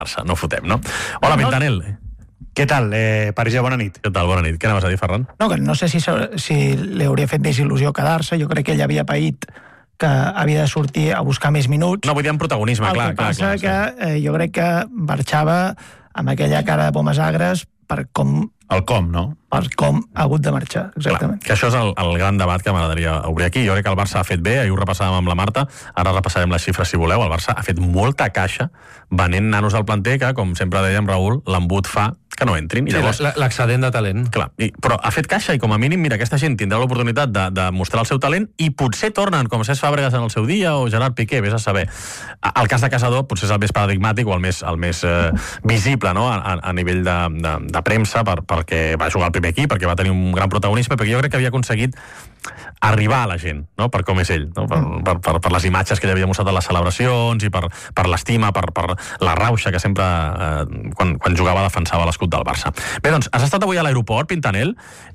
Barça, no fotem, no? Hola, Pintanel. Què tal, Parija, bona nit. Què tal, bona nit. Què anaves a dir, Ferran? No, que no sé si li hauria fet més il·lusió quedar-se. Jo crec que ell havia paït que havia de sortir a buscar més minuts. No, vull dir en protagonisme, clar. El que passa que jo crec que marxava amb aquella cara de pomes agres per com... El com, no? Per com ha hagut de marxar, exactament. Clar, que això és el gran debat que m'agradaria obrir aquí. Jo crec que el Barça ha fet bé, ahir ho repassàvem amb la Marta, ara repassarem les xifres si voleu. El Barça ha fet molta caixa venent nanos al planter que, com sempre dèiem, Raül, l'embut fa que no entrin. I llavors, l'excedent de talent. Clar, però ha fet caixa i com a mínim, mira, aquesta gent tindrà l'oportunitat de mostrar el seu talent i potser tornen, com Cesc Fàbregas en el seu dia o Gerard Piqué, vés a saber. El cas de Casador potser és el més paradigmàtic o el més visible, no?, a nivell de premsa perquè va jugar al primer equip, perquè va tenir un gran protagonisme, perquè jo crec que havia aconseguit arribar a la gent, no?, per com és ell, no?, per les imatges que ell havia mostrat a les celebracions i per l'estima, per la rauxa que sempre quan jugava defensava l'escut del Barça. Bé, doncs, has estat avui a l'aeroport, Pintanel,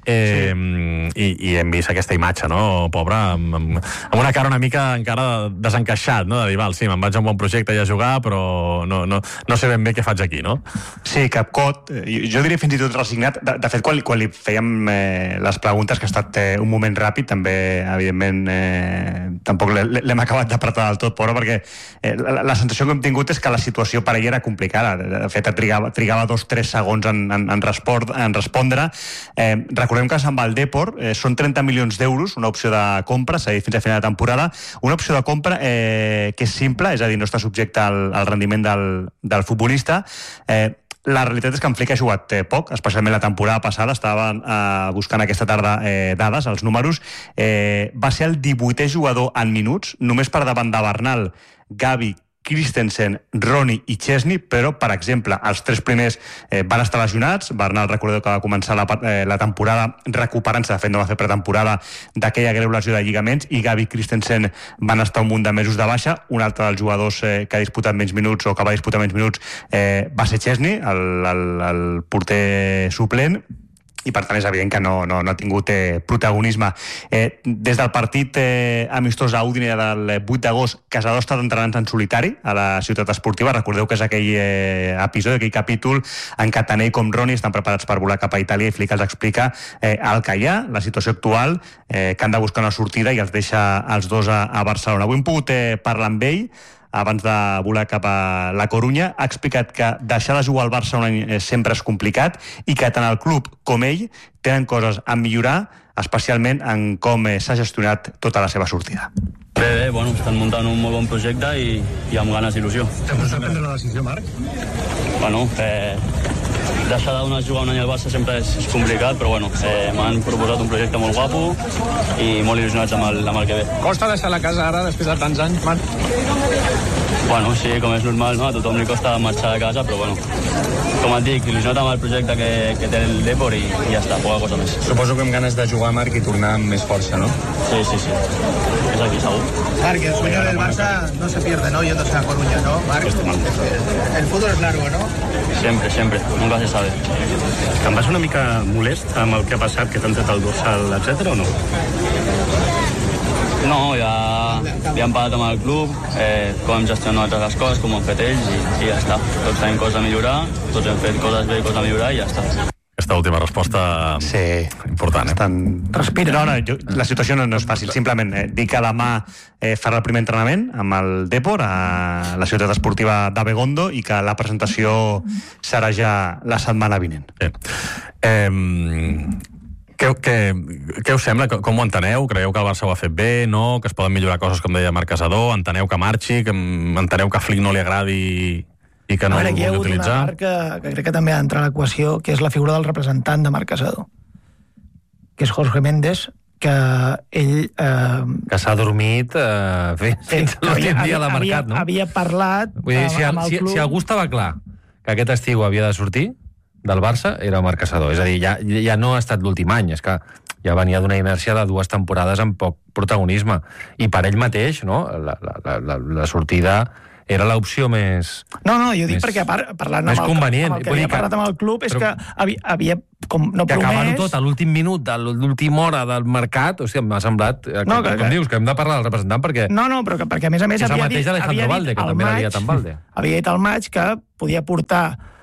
i hem vist aquesta imatge, no?, pobre, amb una cara una mica encara desencaixat, no?, de dir, val, sí, me'n vaig a un bon projecte i a jugar, però no sé ben bé què faig aquí, no? Sí, capcot. Jo diria fins i tot resignat. De fet, quan li fèiem les preguntes, que ha estat un moment ràpid, també, evidentment, tampoc l'hem acabat d'apretar del tot, però perquè la sensació que hem tingut és que la situació per ell era complicada. De fet, trigava 2-3 segons en respondre. Recordem que se'n va al Depor, són 30 milions d'euros, una opció de compra, s'ha dit fins a final de temporada, una opció de compra que és simple, és a dir, no està subjecte al rendiment del futbolista. La realitat és que en Flick ha jugat poc, especialment la temporada passada, estava buscant aquesta tarda dades, els números. Va ser el 18è jugador en minuts, només per davant de Bernal, Gavi, Christensen, Roni i Chesney, però, per exemple, els 3 primers van estar lesionats. Bernal, recordeu que va començar la temporada recuperant-se, de fet no va fer pretemporada, d'aquella greu lesió de lligaments, i Gavi i Christensen van estar un munt de mesos de baixa. Un altre dels jugadors que ha disputat menys minuts o que va disputar menys minuts va ser Chesney, el porter suplent, i per tant és evident que no ha tingut protagonisme. Des del partit amistós a Udine del 8 d'agost, Casador ha estat entrenant en solitari a la ciutat esportiva. Recordeu que és aquell episodi, aquell capítol en què tant ell com Roni estan preparats per volar cap a Itàlia i Flick els explica el que hi ha, la situació actual, que han de buscar una sortida i els deixa els dos a Barcelona. Avui hem pogut parlar amb ell abans de volar cap a la Corunya. Ha explicat que deixar de jugar al Barça un any sempre és complicat i que tant el club com ell tenen coses a millorar, especialment en com s'ha gestionat tota la seva sortida. Bé, bueno, estan muntant un molt bon projecte i amb ganes i il·lusió. T'has de prendre la decisió, Marc? Bueno, deixar de jugar un any al Barça sempre és complicat, però bueno, m'han proposat un projecte molt guapo i molt il·lusionats amb el que ve. Costa deixar la casa ara, després de tants anys, Marc? Bueno, sí, com és normal, no? A tothom li costa marxar de casa, però bueno, com et dic, il·lusionat amb el projecte que té el Depor i ja està, poca cosa més. Suposo que amb ganes de jugar, Marc, i tornar amb més força, ¿no? Sí. És aquí, segur. Marc, el sueño del Barça no se pierde, ¿no? Yéndose a Coruña, ¿no, Marc? El fútbol es largo, ¿no? Sempre, nunca se sabe. Te'n vas una mica molest amb el que ha passat, que t'han tret el dorsal, etc. o no? No, ja hem parlat amb el club, com hem gestionat nosaltres les coses, com ho han fet ells i ja està. Tots tenim coses a millorar, tots hem fet coses bé i coses a millorar i ja està. Aquesta última resposta important. Respira. No, la situació no és fàcil. Simplement dir que demà farà el primer entrenament amb el Depor a la ciutat esportiva d'Abegondo i que la presentació serà ja la setmana vinent. Què us sembla? Com ho enteneu? Creieu que el Barça ho ha fet bé? No? Que es poden millorar coses, com deia Marc Casador? Enteneu que marxi? Enteneu que a Flick no li agradi i que no el vulgui utilitzar? Aquí hi ha una marca que crec que també ha d'entrar a l'equació, que és la figura del representant de Marc Casador, que és Jorge Méndez, que ell... que s'ha dormit fins l'últim dia de mercat, no? Havia parlat vull dir, amb el club... Si algú estava clar que aquest estiu havia de sortir del Barça, era Marc Casador. És a dir, ja no ha estat l'últim any, és que ja venia d'una inèrcia de 2 temporades amb poc protagonisme. I per ell mateix, no?, la sortida era l'opció més... No, jo dic perquè parlant més convenient. amb el que havia parlat amb el club és que havia no que acabar-ho promès... tot a l'últim minut, de l'última hora del mercat, hòstia, m'ha semblat... com dius, que hem de parlar del representant, perquè... No, perquè a més és el mateix Alejandro Valde, que també l'ha liat amb Valde. Havia dit al maig que podia portar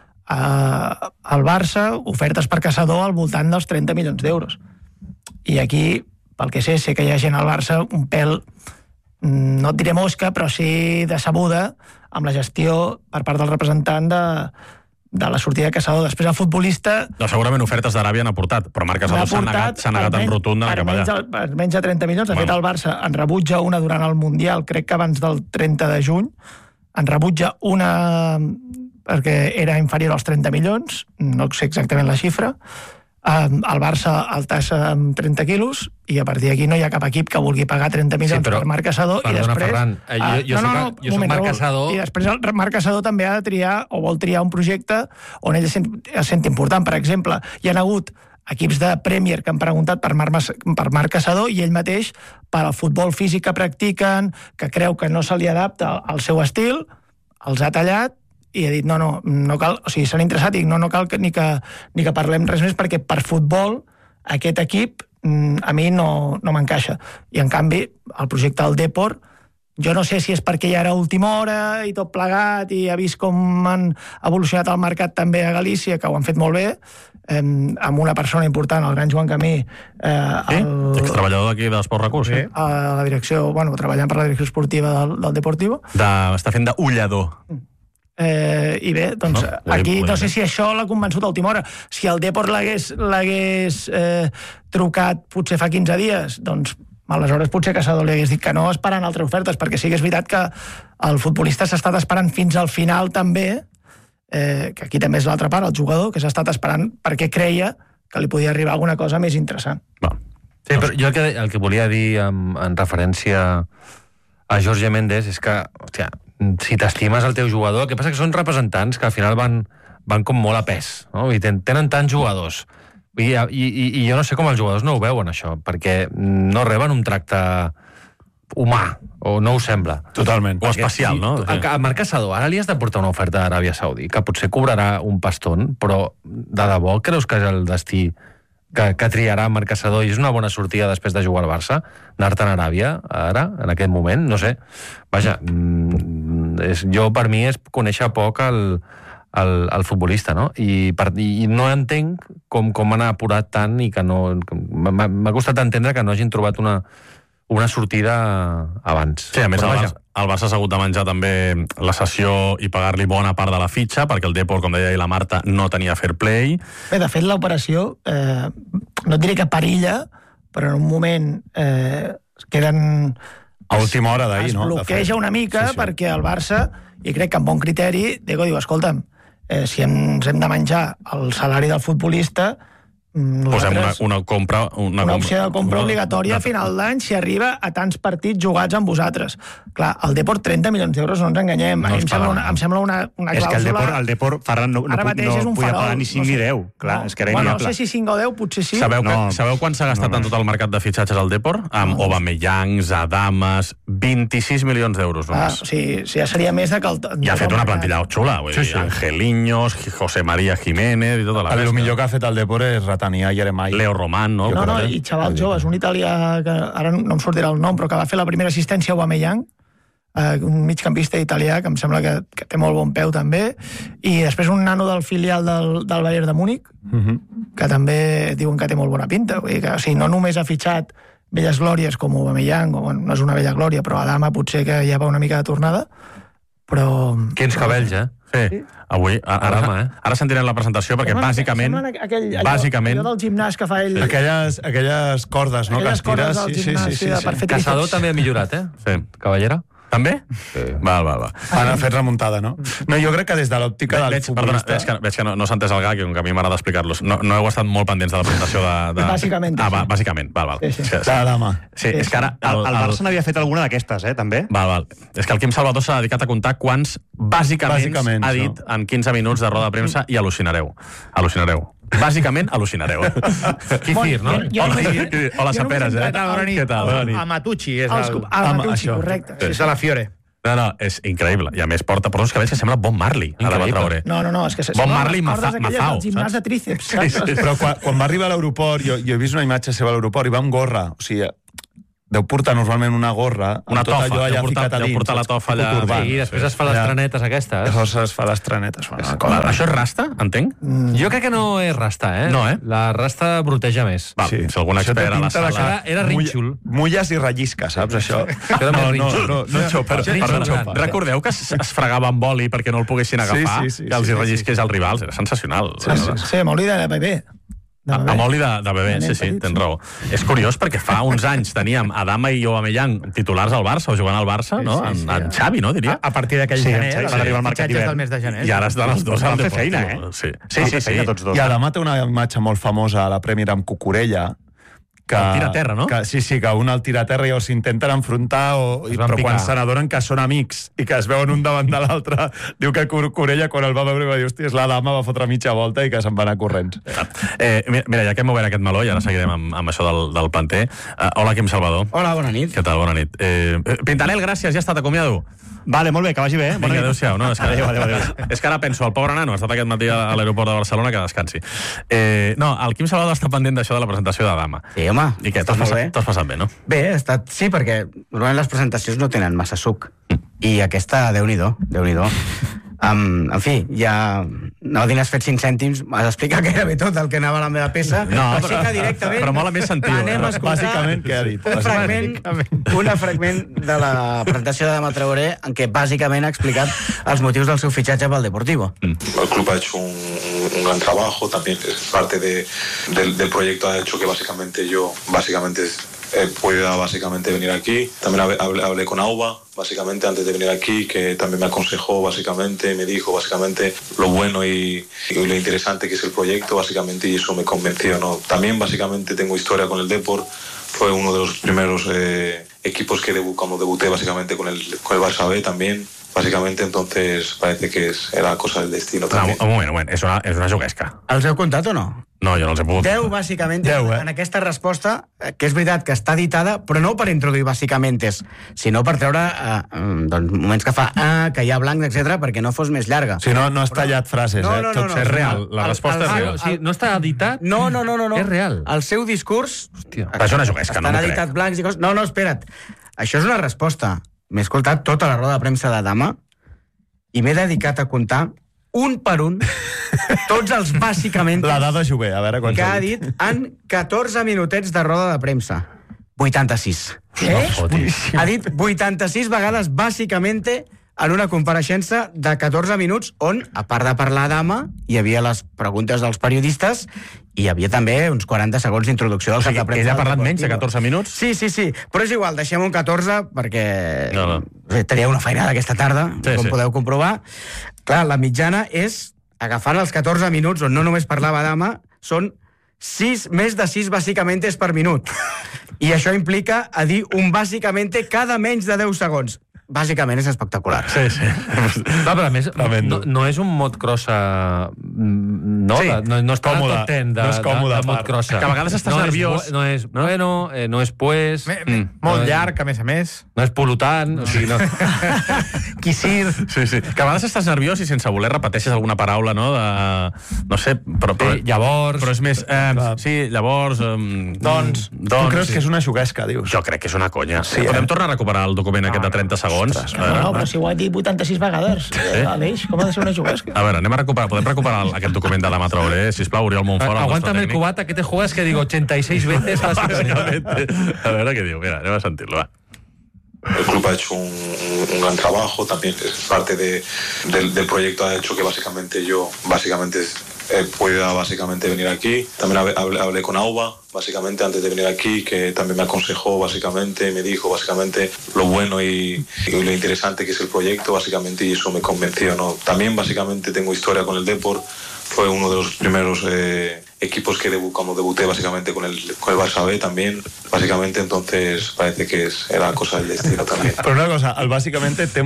al Barça ofertes per Caçador al voltant dels 30 milions d'euros. I aquí, pel que sé que hi ha gent al Barça un pèl, no et diré mosca, però sí decebuda amb la gestió per part del representant de la sortida de Caçador. Després el futbolista... No, segurament ofertes d'Aràbia n'ha portat, però Marc Caçador s'ha negat en rotunda a cap allà. Per menys de 30 milions. De fet, el Barça en rebutja una durant el Mundial, crec que abans del 30 de juny, en rebutja una perquè era inferior als 30 milions, no sé exactament la xifra. El Barça el tassa amb 30 quilos i a partir d'aquí no hi ha cap equip que vulgui pagar 30 milions per Marc Caçador. Perdona, Ferran, jo soc Marc Caçador... I després el Marc Caçador també ha de triar o vol triar un projecte on ell es sent important. Per exemple, hi ha hagut equips de Premier que han preguntat per Marc Caçador i ell mateix, per al futbol físic que practiquen, que creu que no se li adapta al seu estil, els ha tallat i ha dit, no cal, o sigui, s'han interessat i no cal ni que parlem res més perquè per futbol aquest equip a mi no m'encaixa. I en canvi, el projecte del Depor, jo no sé si és perquè ja era última hora i tot plegat i ha vist com han evolucionat el mercat també a Galícia, que ho han fet molt bé, amb una persona important, el gran Joan Camí. Extreballador d'aquí d'Esport Recurs, sí. A la direcció, treballant per la direcció esportiva del Deportivo. Està fent d'ullador. I bé, doncs aquí no sé si això l'ha convençut a última hora. Si el Depor l'hagués trucat potser fa 15 dies, doncs aleshores potser Caçador li hagués dit que no, esperant altres ofertes, perquè sí que és veritat que el futbolista s'ha estat esperant fins al final també, que aquí també és l'altra part, el jugador, que s'ha estat esperant perquè creia que li podia arribar alguna cosa més interessant. Sí, però jo el que volia dir en referència a Jorge Méndez és que, hòstia, si t'estimes el teu jugador, el que passa que són representants que al final van com molt a pes, no? I tenen tants jugadors. I jo no sé com els jugadors no ho veuen, això, perquè no reben un tracte humà, o no ho sembla. Totalment. O especial, no? A Marc Caçador ara li has de portar una oferta d'Aràbia Saudí, que potser cobrarà un pastón, però de debò creus que és el destí que triarà Marc Caçador i és una bona sortida després de jugar al Barça, anar-te'n a Aràbia, ara, en aquest moment, no sé. Vaja, per mi és conèixer poc el futbolista, no? I no entenc com han apurat tant i que no... M'ha costat entendre que no hagin trobat una sortida abans. Sí, a més, el Barça s'ha hagut de menjar també la sessió i pagar-li bona part de la fitxa, perquè el Depor, com deia la Marta, no tenia fair play. Bé, de fet, l'operació, no et diré que perilla, però en un moment queden... A última hora d'ahir, no? Es bloqueja una mica perquè el Barça, i crec que amb bon criteri, Diego diu, escolta'm, si ens hem de menjar el salari del futbolista, posem una opció de compra obligatòria a final d'any si arriba a tants partits jugats amb vosaltres. Clar, el Depor 30 milions d'euros, no ens enganyem. Em sembla una clàusula... És que el Depor, Ferran, no podia pagar ni 5 ni 10. Clar, és que era inviable. No sé si 5 o 10, potser sí. Sabeu quan s'ha gastat en tot el mercat de fitxatges al Depor? Amb Aubameyangs, Adames, 26 milions d'euros només. Sí, ja seria més de que... I ha fet una plantilla xula. Angeliños, José María Jiménez i tota la resta. El millor que ha fet el Depor és Tania Jeremai. Leo Román, no? No, i xavals joves, un italià que ara no em sortirà el nom, però que va fer la primera assistència a Aubameyang, un migcampista italià que em sembla que té molt bon peu també, i després un nano del filial del Bayern de Múnich, que també diuen que té molt bona pinta. Vull dir que, o sigui, no només ha fitxat velles glòries com Aubameyang, no és una vella glòria, però Adama potser que ja va una mica de tornada, però... Quins cabells, Sí. Avui, ara sentirem la presentació perquè bàsicament... Allò del gimnàs que fa ell... Aquelles cordes, no? Aquelles cordes del gimnàs, sí. Caçador també ha millorat, Sí. Cavallera? També? Sí. Va. Han fet remuntada, no? No, jo crec que des de l'òptica del futbolista... Perdona, veig que no s'ha entès el gag, que a mi m'agrada explicar-los. No heu estat molt pendents de la presentació de... Bàsicament. Bàsicament, val. Sí. La dama. Sí, és que ara... El Barça n'havia fet alguna d'aquestes, també? Val. És que el Quim Salvador s'ha dedicat a comptar quants bàsicament ha dit en 15 minuts de roda de premsa i al·lucinareu. Bàsicament, al·lucinareu. Kifir, no? Hola, Saperes, Què tal? Què tal? A Matucci és el... A Matucci, correcte. És de la Fiore. No, és increïble. I a més porta uns cabells que sembla Bob Marley. Increïble. No, és que... Bob Marley Mazao. El gimnàs de tríceps, saps? Però quan va arribar a l'aeroport, jo he vist una imatge seva a l'aeroport i va amb gorra, o sigui, deu portar normalment una gorra, una tofa, deu portar la tofa allà. Sí, i després es fa les trenetes aquestes. Llavors es fa les trenetes. Això és rasta, entenc? Jo crec que no és rasta, No, La rasta broteja més. Si algun expert a la sala... Era rínxol. Mulles i rellisca, saps, això? No xopa. Recordeu que es fregava amb oli perquè no el poguessin agafar? Que els hi rellisqués als rivals. Era sensacional. Sí, amb oli de bebè. Amb oli de bebè, sí, tens raó. És curiós perquè fa uns anys teníem Adama i Aubameyang titulars al Barça, o jugant al Barça, no? En Xavi, no, diria? A partir d'aquell gener, van arribar al mercat del mes de gener. I ara estan els dos al Deportiu. Sí. I Adama té una imatge molt famosa a la Premier amb Cucurella, el tira a terra, no? Sí, que un el tira a terra i els intenten enfrontar, però quan se n'adonen que són amics i que es veuen un davant de l'altre, diu que Cucurella, quan el va veure, va dir, hòstia, és la dama, va fotre mitja volta i que se'n va anar corrents. Mira, ja que hem obert aquest meló, i ara seguirem amb això del planter. Hola, Quim Salvador. Hola, bona nit. Què tal, bona nit. Pintanel, gràcies, ja ha estat, acomiado. Vale, molt bé, que vagi bé. Vinga, adéu-siau. No, és que ara penso, el pobre nano ha estat aquest matí a l'aeroport de Barcelona, que descansi. No, el Quim Salvador està pendent d'això de la presentació de Dama. Sí, home. I què, t'has passat bé, no? Bé, ha estat... Sí, perquè normalment les presentacions no tenen massa suc. I aquesta, Déu-n'hi-do. En fi, ja... No dines fet 5 cèntims, has explicat gairebé tot el que anava a la meva peça. No, així que directament... Però mola més sentir-ho. Anem a escoltar bàsicament, què ha dit? Un fragment de la presentació de Adama Traoré en què bàsicament ha explicat els motius del seu fitxatge pel Deportivo. El club ha hecho un gran trabajo, también es parte del proyecto, ha hecho que básicamente pueda venir aquí. También hablé con Auba, básicamente, antes de venir aquí, que también me aconsejó, básicamente, me dijo, básicamente, lo bueno y lo interesante que es el proyecto, básicamente, y eso me convenció, ¿no? También, básicamente, tengo historia con el Depor, fue uno de los primeros equipos que cuando debuté, básicamente, con el Barça B también, bàsicament, entonces parece que era cosa del destino també. Un moment, és una juguesca. Els heu contat o no? No, jo no els he pogut. 10, bàsicament, en aquesta resposta, que és veritat que està editada, però no per introduir bàsicamentes, sinó per treure moments que fa que hi ha blancs, etc, perquè no fos més llarga. Si no has tallat frases, No, és real. La resposta és real. O sigui, no està editat? No. És real. El seu discurs... Hòstia. Però és una juguesca, no m'ho crec. Estan editats blancs i coses... No, espera't. Això és una resposta. M'he escoltat tota la roda de premsa de Dama i m'he dedicat a comptar un per un tots els bàsicament la dada jove, a veure quan que ha dit en 14 minutets de roda de premsa. 86. Què? Ha dit 86 vegades bàsicament en una compareixença de 14 minuts on, a part de parlar Dama, hi havia les preguntes dels periodistes i hi havia també uns 40 segons d'introducció del cap de premsa. Ell ha parlat menys de 14 minuts? Sí, però és igual, deixem un 14 perquè tenia una feinada aquesta tarda, com podeu comprovar. Clar, la mitjana és, agafant els 14 minuts on no només parlava Dama, són més de 6 bàsicament per minut. I això implica a dir un bàsicament cada menys de 10 segons. Bàsicament és espectacular. Sí. No, però a més, no és un mot crossa... No, no està còmode, tot ten de mot crossa. Que a vegades estàs nerviós. No és bueno, no és pues... Molt llarg, a més. No és pol·lutant, o sigui, no... Quisir. Sí. Que a vegades estàs nerviós i sense voler repeteixes alguna paraula, no? No sé, però... Llavors... Però és més... Sí, llavors... Doncs... Tu creus que és una juguesca, dius? Jo crec que és una conya. Podem tornar a recuperar el document aquest de 30 segons? No, però si ho ha dit 86 vegades, Aleix, com ha de ser una juguesca? A veure, podem recuperar aquest document de Adama Traoré, sisplau, Oriol Montfort. Aguántame el cubata que te juegas que digo 86 veces básicamente. A veure què diu, mira, anem a sentir-lo, va. El club ha hecho un gran trabajo, también es parte del proyecto, ha hecho que básicamente pueda venir aquí. También hablé con Auba, básicamente, antes de venir aquí, que también me aconsejó, básicamente, me dijo, básicamente, lo bueno y lo interesante que es el proyecto, básicamente, y eso me convenció, ¿no? También, básicamente, tengo historia con el Depor, fue uno de los primeros equipos que cuando debuté básicamente con el Barça B también, básicamente, entonces parece que era cosa del destino también. Però una cosa, el bàsicamente té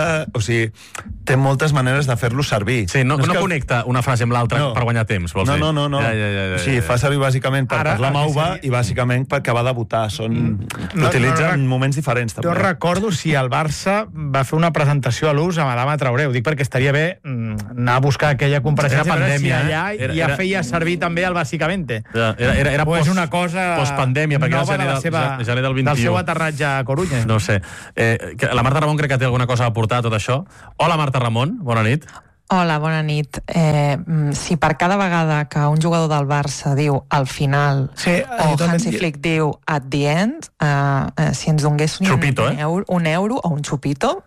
moltes maneres de fer-lo servir. Sí, no connecta una frase amb l'altra per guanyar temps, vols dir? No. Sí, fa servir bàsicament per parlar amb Auba i bàsicament perquè va debutar. L'utilitza en moments diferents, també. Jo recordo si el Barça va fer una presentació a l'ús amb Adama Traoré. Ho dic perquè estaria bé anar a buscar aquella compareixença. Era pandèmia, si allà ja feia servir també el bàsicamente. Era o és una cosa postpandèmia, perquè nova ja del 21. Del seu aterratge a Corunya. No sé. La Marta Ramon crec que té alguna cosa a aportar a tot això. Hola, Marta Ramon, bona nit. Hola, bona nit. Si per cada vegada que un jugador del Barça diu al final, o Hansi Flick diu at the end, si ens donés un euro o un xupito,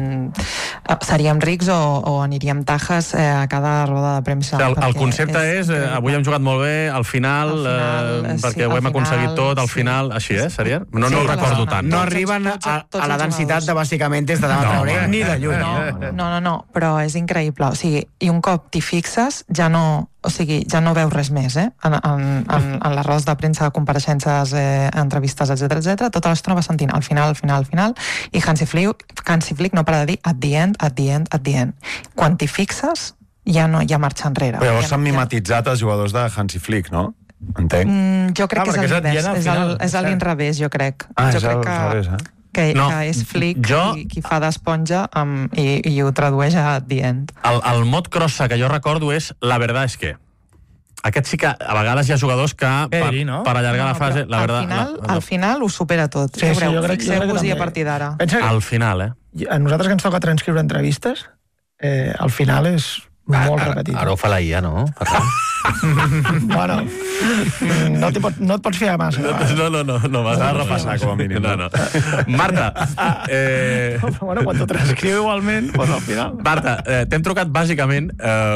seríem rics o aniríem tajes a cada roda de premsa. El concepte és, avui hem jugat molt bé, al final, perquè ho hem aconseguit tot, al final, així, seria? No ho recordo tant. No arriben a la densitat de bàsicament des de Adama Traoré, ni de lluny. No, però és increïble. O sigui, i un cop t'hi fixes, ja no veus res més, en les rodes de premsa, compareixences, entrevistes, etc. Tota l'estona vas sentint al final, i Hansi Flick no para de dir at the end. Quan t'hi fixes, ja no hi ha marxa enrere. Però llavors s'han mimetitzat els jugadors de Hansi Flick, no? Entenc. Jo crec que és al revés, és a l'inrevés, jo crec. És al revés, que és Flick qui fa d'esponja i ho tradueix a the end. El mot crossa que jo recordo és la verdad es que. Aquest sí que a vegades hi ha jugadors que per allargar la fase... Al final ho supera tot. Sí, jo crec que també. A partir d'ara. Al final, A nosaltres que ens toca transcriure entrevistes, al final és molt repetit. Ara ho fa la IA, no? Bueno, no et pots fiar massa. No vas a repassar, com a mínim. No. Marta. Bueno, quan t'ho transcriu igualment, doncs al final. Marta, t'hem trucat bàsicament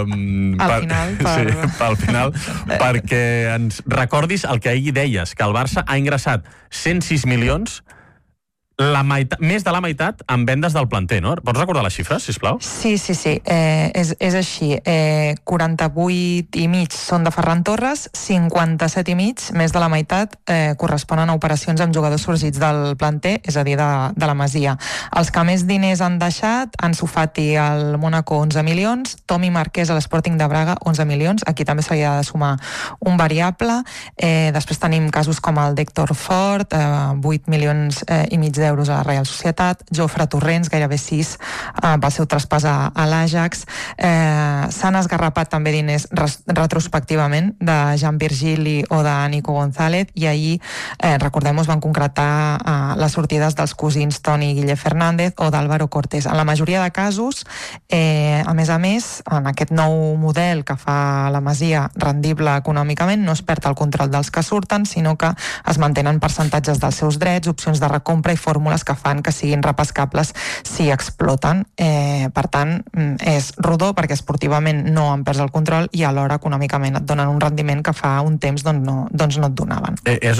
pel final perquè ens recordis el que ahir deies, que el Barça ha ingressat 106 milions, més de la meitat en vendes del planter, no? Pots recordar les xifres, sisplau? Sí. És així. 48 i mig són de Ferran Torres, 57 i mig, més de la meitat, corresponen a operacions amb jugadors sorgits del planter, és a dir, de la Masia. Els que més diners han deixat, Ansu Fati al Mónaco, 11 milions, Tomi Marquès a l'Sporting de Braga, 11 milions, aquí també s'havia de sumar un variable. Després tenim casos com el d'Héctor Fort, 8 milions i mig d'euros a la Real Societat, Jofre Torrents, gairebé 6, pel seu traspàs a l'Ajax. S'han esgarrapat també diners retrospectivament de Jean Virgili o de Nico González, i ahir, recordem-ho, van concretar les sortides dels cosins Toni i Guille Fernández o d'Álvaro Cortés. En la majoria de casos, a més, en aquest nou model que fa la Masia rendible econòmicament, no es perd el control dels que surten, sinó que es mantenen percentatges dels seus drets, opcions de recompra i fórmules que fan que siguin repescables si exploten. Per tant, és rodó perquè esportivament no han perdut el control i alhora econòmicament et donen un rendiment que fa un temps no et donaven. És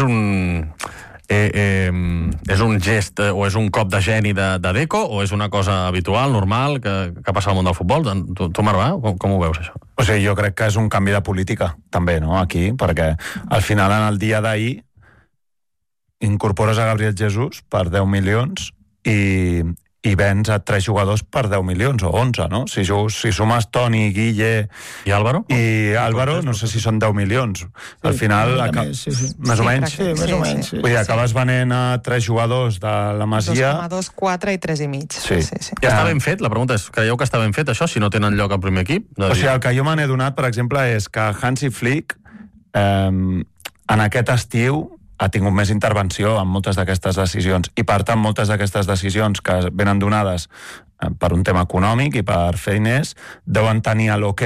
un gest o és un cop de geni de Deco o és una cosa habitual, normal, que passa al món del futbol? Tu Marvà, com ho veus, això? O sigui, jo crec que és un canvi de política, també, no?, aquí, perquè al final, en el dia d'ahir, incorpores a Gabriel Jesús per 10 milions i vens a 3 jugadors per 10 milions o 11, no? Si sumes Toni, Guille... I Álvaro? I Álvaro, no sé si són 10 milions. Al final, més o menys. Sí, més o menys. Vull dir, acabes venent a 3 jugadors de la Masia... 2,2, 4 i 3 i mig. Sí. Ja està ben fet? La pregunta és, creieu que està ben fet això, si no tenen lloc al primer equip? O sigui, el que jo me n'he donat, per exemple, és que Hansi Flick, en aquest estiu, ha tingut més intervenció en moltes d'aquestes decisions i, per tant, moltes d'aquestes decisions que venen donades per un tema econòmic i per feiners deuen tenir l'ok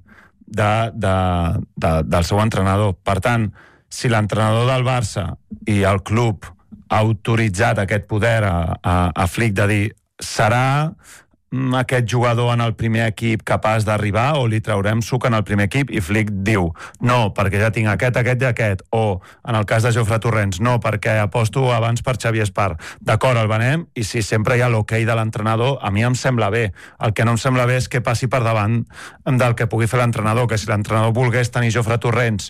del seu entrenador. Per tant, si l'entrenador del Barça i el club ha autoritzat aquest poder a Flick de dir serà aquest jugador en el primer equip capaç d'arribar o li traurem suc en el primer equip? I Flick diu, no, perquè ja tinc aquest i aquest, o en el cas de Jofre Torrents, no, perquè aposto abans per Xavi Espart. D'acord, el venem, i si sempre hi ha l'hoquei de l'entrenador, a mi em sembla bé. El que no em sembla bé és que passi per davant del que pugui fer l'entrenador, que si l'entrenador volgués tenir Jofre Torrents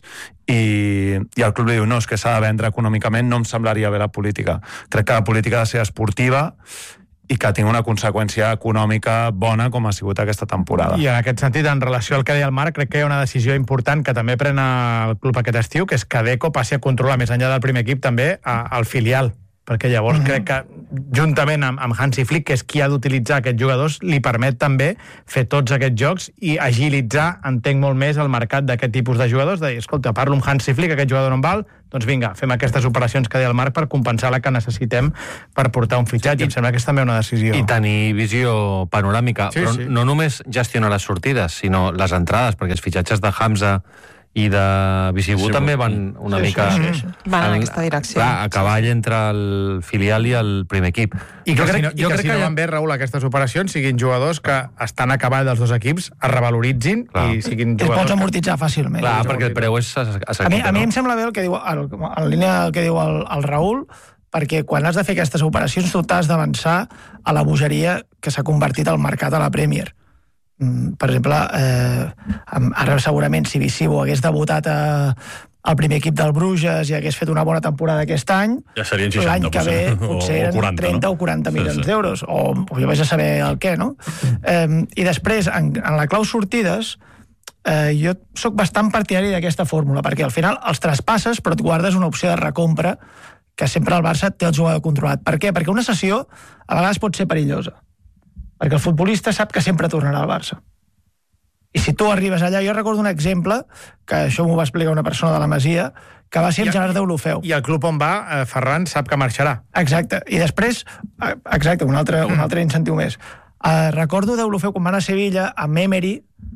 i el club li diu, no, és que s'ha de vendre econòmicament, no em semblaria bé la política. Crec que la política ha de ser esportiva i que tingui una conseqüència econòmica bona com ha sigut aquesta temporada. I en aquest sentit, en relació al que deia el Marc, crec que hi ha una decisió important que també pren el club aquest estiu, que és que Deco passi a controlar, més enllà del primer equip, també al filial. Perquè llavors crec que, juntament amb Hansi Flick, que és qui ha d'utilitzar aquests jugadors, li permet també fer tots aquests jocs i agilitzar, entenc molt més, el mercat d'aquest tipus de jugadors, de dir, escolta, parlo amb Hansi Flick, aquest jugador no em val, doncs vinga, fem aquestes operacions que deia el Marc per compensar la que necessitem per portar un fitxatge. Em sembla que és també una decisió. I tenir visió panoràmica, però no només gestionar les sortides, sinó les entrades, perquè els fitxatges de Hamza i de Vicibú també van una mica... Van en aquesta direcció. Clar, a cavall entre el filial i el primer equip. I que si no van bé, Raül, aquestes operacions siguin jugadors que estan a cavall dels dos equips, es revaloritzin i siguin jugadors... Els pots amortitzar fàcilment. Clar, perquè el preu és assequible. A mi em sembla bé el que diu, en línia del que diu el Raül, perquè quan has de fer aquestes operacions tu t'has d'avançar a la bogeria que s'ha convertit al mercat a la Premier. Per exemple, ara segurament si Vicibú hagués debutat al primer equip del Bruges i hagués fet una bona temporada aquest any, ja serien 60, l'any que ve potser eren 40, 30 o 40 milions d'euros, o jo vaig a saber el què, no? I després, en la clau sortides, jo sóc bastant partidari d'aquesta fórmula, perquè al final els traspasses, però et guardes una opció de recompra que sempre el Barça té el jugador controlat. Per què? Perquè una cessió a vegades pot ser perillosa. Perquè el futbolista sap que sempre tornarà al Barça. I si tu arribes allà... Jo recordo un exemple, que això m'ho va explicar una persona de la Masia, que va ser amb Gerard Deulofeu. I el club on va, Ferran, sap que marxarà. Exacte. I després... Exacte, un altre incentiu més. Recordo Deulofeu, quan va anar a Sevilla, amb Emery,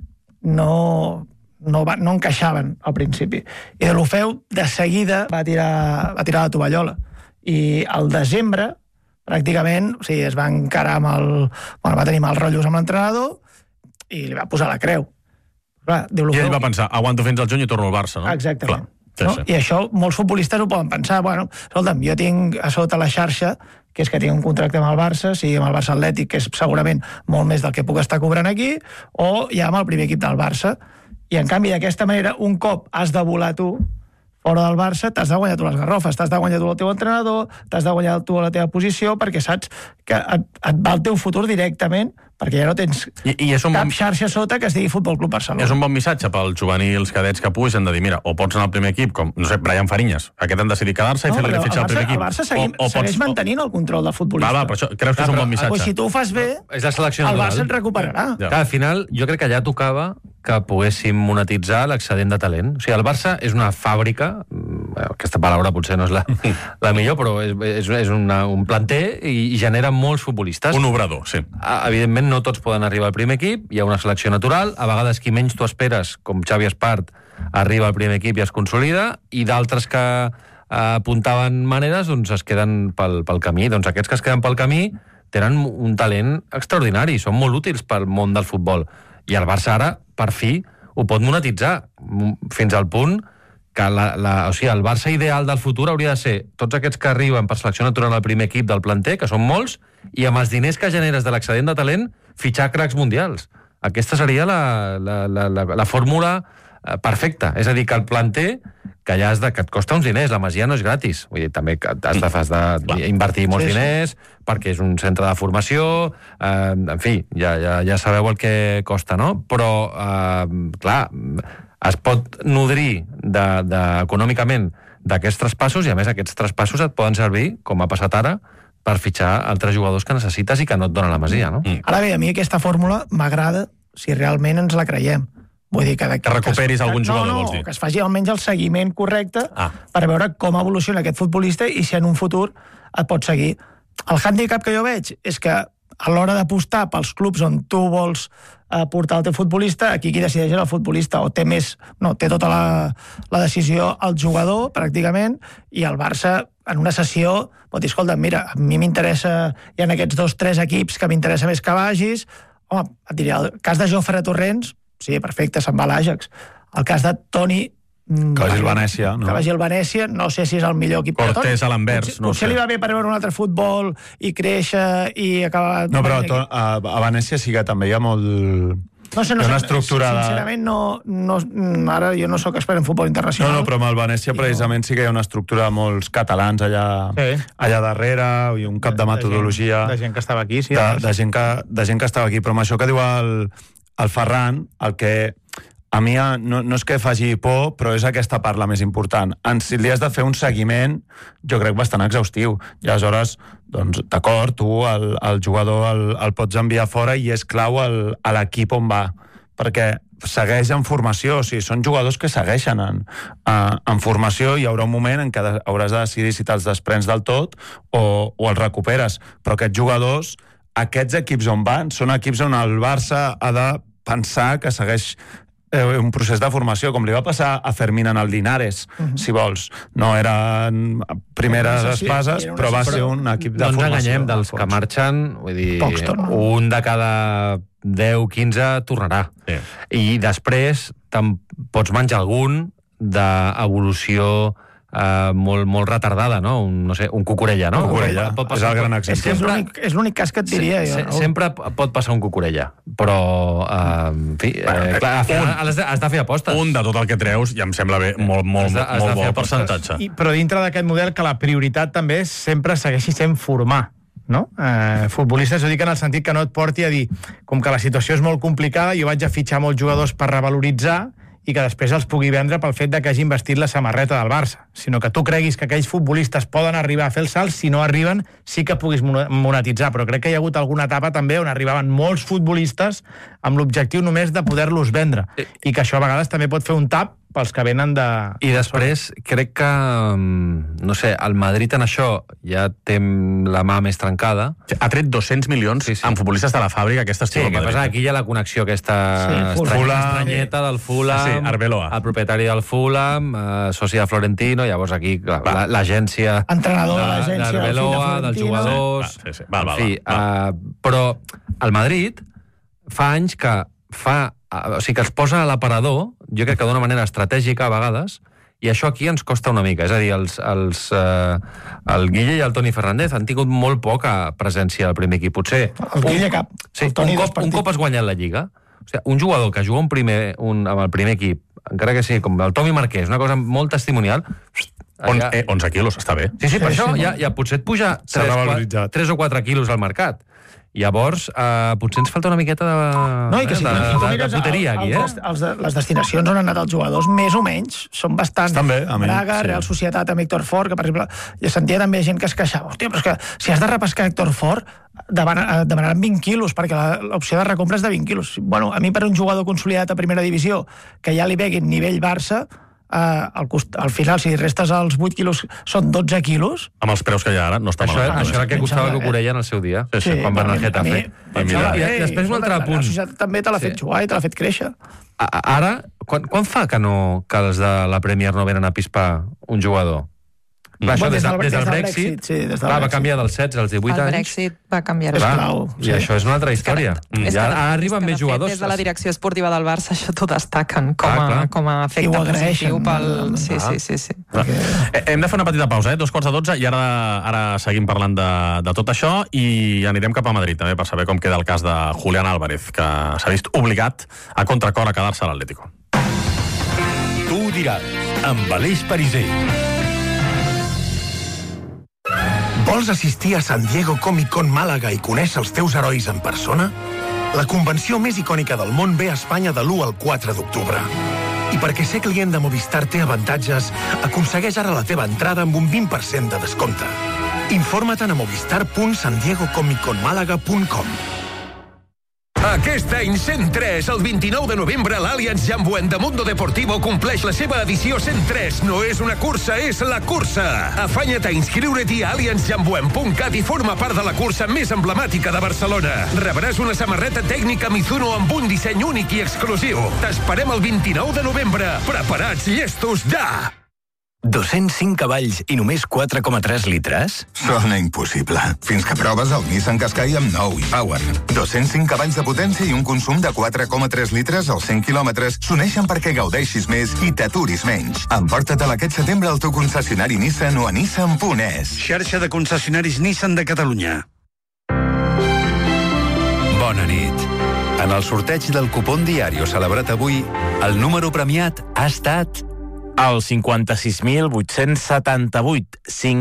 no encaixaven al principi. I Deulofeu, de seguida, va tirar la tovallola. I al desembre, pràcticament, o sigui, es va encarar amb va tenir mals rotllos amb l'entrenador i li va posar la creu. Clar, I ell va pensar, aguanto fins al juny i torno al Barça, no? Exactament. No? I això molts futbolistes ho poden pensar. Bueno, escolta'm, jo tinc a sota la xarxa, que és que tinc un contracte amb el Barça, sigui amb el Barça Atlètic, que és segurament molt més del que puc estar cobrant aquí, o ja amb el primer equip del Barça. I en canvi, d'aquesta manera, un cop has de volar tu fora del Barça, t'has de guanyar tu les garrofes, t'has de guanyar tu el teu entrenador, t'has de guanyar tu la teva posició, perquè saps que et va el teu futur directament, perquè ja no tens cap xarxa sota que es digui Futbol Club Barcelona. És un bon missatge pels juvenils cadets que pugen de dir, mira, o pots anar al primer equip, com, no sé, Brian Fariñas, aquest han decidit quedar-se i fer-li fitxar al primer equip. El Barça segueix mantenint el control del futbolista. Va, però això, creus que és un bon missatge? Si tu ho fas bé, és la selecció el Barça et recuperarà. Al final, jo crec que allà tocava que poguéssim monetitzar l'excedent de talent. O sigui, el Barça és una fàbrica, aquesta paraula potser no és la millor, però és un planter i genera molts futbolistes. Un obrador, sí. Evidentment, no tots poden arribar al primer equip, hi ha una selecció natural, a vegades qui menys tu esperes, com Xavi Espart, arriba al primer equip i es consolida, i d'altres que apuntaven maneres, doncs es queden pel camí. Doncs aquests que es queden pel camí tenen un talent extraordinari, són molt útils pel món del futbol. I el Barça ara, per fi, ho pot monetitzar, fins al punt que o sigui, el Barça ideal del futur hauria de ser tots aquests que arriben per selecció natural al primer equip del planter, que són molts, i amb els diners que generes de l'excedent de talent, fitxar cracs mundials. Aquesta seria la fórmula perfecta. És a dir, que el planter, que ja que et costa uns diners, la Masia no és gratis. Vull dir, també has d'invertir molts diners, perquè és un centre de formació, en fi, ja sabeu el que costa, no? Però, clar, es pot nodrir econòmicament d'aquests traspassos, i a més aquests traspassos et poden servir, com ha passat ara, per fitxar altres jugadors que necessites i que no et donen la Masia, no? Ara bé, a mi aquesta fórmula m'agrada si realment ens la creiem. Vull dir que recuperis algun jugador, vols dir? Que es faci almenys el seguiment correcte per veure com evoluciona aquest futbolista i si en un futur et pot seguir. El hàndicap que jo veig és que a l'hora d'apostar pels clubs on tu vols portar el teu futbolista, aquí qui decideix és el futbolista, o té tota la decisió el jugador, pràcticament, i el Barça, en una sessió, pot dir, escolta, mira, a mi m'interessa, hi ha aquests 2-3 equips que m'interessa més que vagis. Home, et diria, el cas de Jofre Torrents, sí, perfecte, se'n va a l'Àjax. El cas de Toni... Que vagi al Venècia, no? Que vagi al Venècia, no sé si és el millor equip. Cortés a l'Anvers, no sé. Potser li va bé per veure un altre futbol i créixer i acabar... No, però a Venècia sí que també hi ha molt... No sé, una estructura sincerament, ara jo no sóc expert en futbol internacional. No, però amb el Venècia precisament sí que hi ha una estructura de molts catalans allà darrere, i un cap de metodologia... De gent que estava aquí, sí. De gent que estava aquí, però amb això que diu el Ferran, el que a mi no és que faci por, però és aquesta part la més important. Si li has de fer un seguiment, jo crec bastant exhaustiu. I aleshores, doncs, d'acord, tu el jugador el pots enviar fora i és clau a l'equip on va, perquè segueix en formació, o sigui, són jugadors que segueixen en formació, i hi haurà un moment en què hauràs de decidir si te'ls desprens del tot o els recuperes. Però aquests jugadors, aquests equips on van, són equips on el Barça ha de pensar que segueix un procés de formació, com li va passar a Fermín en el Linares, si vols. No eren primeres espases, però va ser un equip de formació. No ens enganyem, dels que marxen, vull dir, un de cada 10-15 tornarà. I després pots menjar algun d'evolució molt retardada, no? Un Cucurella, no? Cucurella, és el gran exemple. És l'únic cas que et diria. Sempre pot passar un Cucurella, però, en fi, clar, has de fer apostes. Un de tot el que treus, ja em sembla bé, molt bo percentatge. Però dintre d'aquest model, que la prioritat també sempre segueixi sent formar, no? Futbolistes, ho dic en el sentit que no et porti a dir, com que la situació és molt complicada, jo vaig a fitxar molts jugadors per revaloritzar i que després els pugui vendre pel fet de que hagin vestit la samarreta del Barça, sinó que tu creguis que aquells futbolistes poden arribar a fer el salt, si no arriben sí que puguis monetitzar, però crec que hi ha hagut alguna etapa també on arribaven molts futbolistes amb l'objectiu només de poder-los vendre, i que això a vegades també pot fer un tap pels que venen de... I després crec que, no sé, el Madrid en això ja té la mà més trencada. Ha tret 200 milions amb futbolistes de la fàbrica aquest estiu al Madrid. Sí, que passa aquí hi ha la connexió aquesta estranyeta del Fulham, Arbeloa, el propietari del Fulham, soci de Florentino, llavors aquí l'agència... Entrenador de l'agència d'Arbeloa, dels jugadors... En fi, però el Madrid fa anys que o sigui, que els posa a l'aparador, jo crec que d'una manera estratègica a vegades, i això aquí ens costa una mica. És a dir, el Guille i el Toni Fernández han tingut molt poca presència al primer equip. Potser el Guille cap. Sí, un cop has guanyat la Lliga, o sigui, un jugador que juga amb el primer equip, encara que sigui com el Tomi Marquès, una cosa molt testimonial... 11 quilos, està bé. Sí, per això ja potser et puja 3 o 4 quilos al mercat. Llavors, potser ens falta una miqueta de puteria aquí, Les destinacions on han anat els jugadors, més o menys, són bastant... Braga, Real Societat amb Héctor Fort, que, per exemple, jo sentia també gent que es queixava. Hòstia, però és que si has de repescar Héctor Fort, demanaran 20 quilos, perquè l'opció de recompra és de 20 quilos. Bueno, a mi, per un jugador consolidat a primera divisió, que ja li veguin nivell Barça, al final, si restes els 8 quilos, són 12 quilos. Amb els preus que hi ha ara, no està malament. Això era el que costava Cucurella en el seu dia, quan van anar al Getafe. I després un altre punt. La societat també te l'ha fet jugar i te l'ha fet créixer. Ara, quan fa que els de la Premier no venen a pispar un jugador? Clar, això des del Brexit, va canviar dels 16 als 18 anys. El Brexit va canviar. I això és una altra història. Ara arriben més jugadors. Des de la direcció esportiva del Barça això t'ho destaquen com a efecte positiu pel... Sí. Hem de fer una petita pausa, 2:45, i ara seguim parlant de tot això i anirem cap a Madrid també per saber com queda el cas de Julián Álvarez, que s'ha vist obligat a contracor a quedar-se a l'Atlético. Tu ho diràs, amb Aleix Pariser. Vols assistir a San Diego Comic Con Màlaga i conèixer els teus herois en persona? La convenció més icònica del món ve a Espanya de l'1 al 4 d'octubre. I perquè ser client de Movistar té avantatges, aconsegueix ara la teva entrada amb un 20% de descompte. Informa't a movistar.sandiegocomicconmalaga.com. Aquest any 103, el 29 de novembre, l'Allianz Jambuent de Mundo Deportivo compleix la seva edició 103. No és una cursa, és la cursa. Afanya't a inscriure-t'hi a allianzjambuent.cat i forma part de la cursa més emblemàtica de Barcelona. Rebràs una samarreta tècnica Mizuno amb un disseny únic i exclusiu. T'esperem el 29 de novembre. Preparats, llestos, ja! 205 cavalls i només 4,3 litres? Sona impossible. Fins que proves el Nissan Qashqai amb nou e-Power. 205 cavalls de potència i un consum de 4,3 litres als 100 quilòmetres s'uneixen perquè gaudeixis més i t'aturis menys. Emporta-te'l aquest setembre al teu concessionari Nissan o a nissan.es. Xarxa de concessionaris Nissan de Catalunya. Bona nit. En el sorteig del cupón diario celebrat avui, el número premiat ha estat el 56.878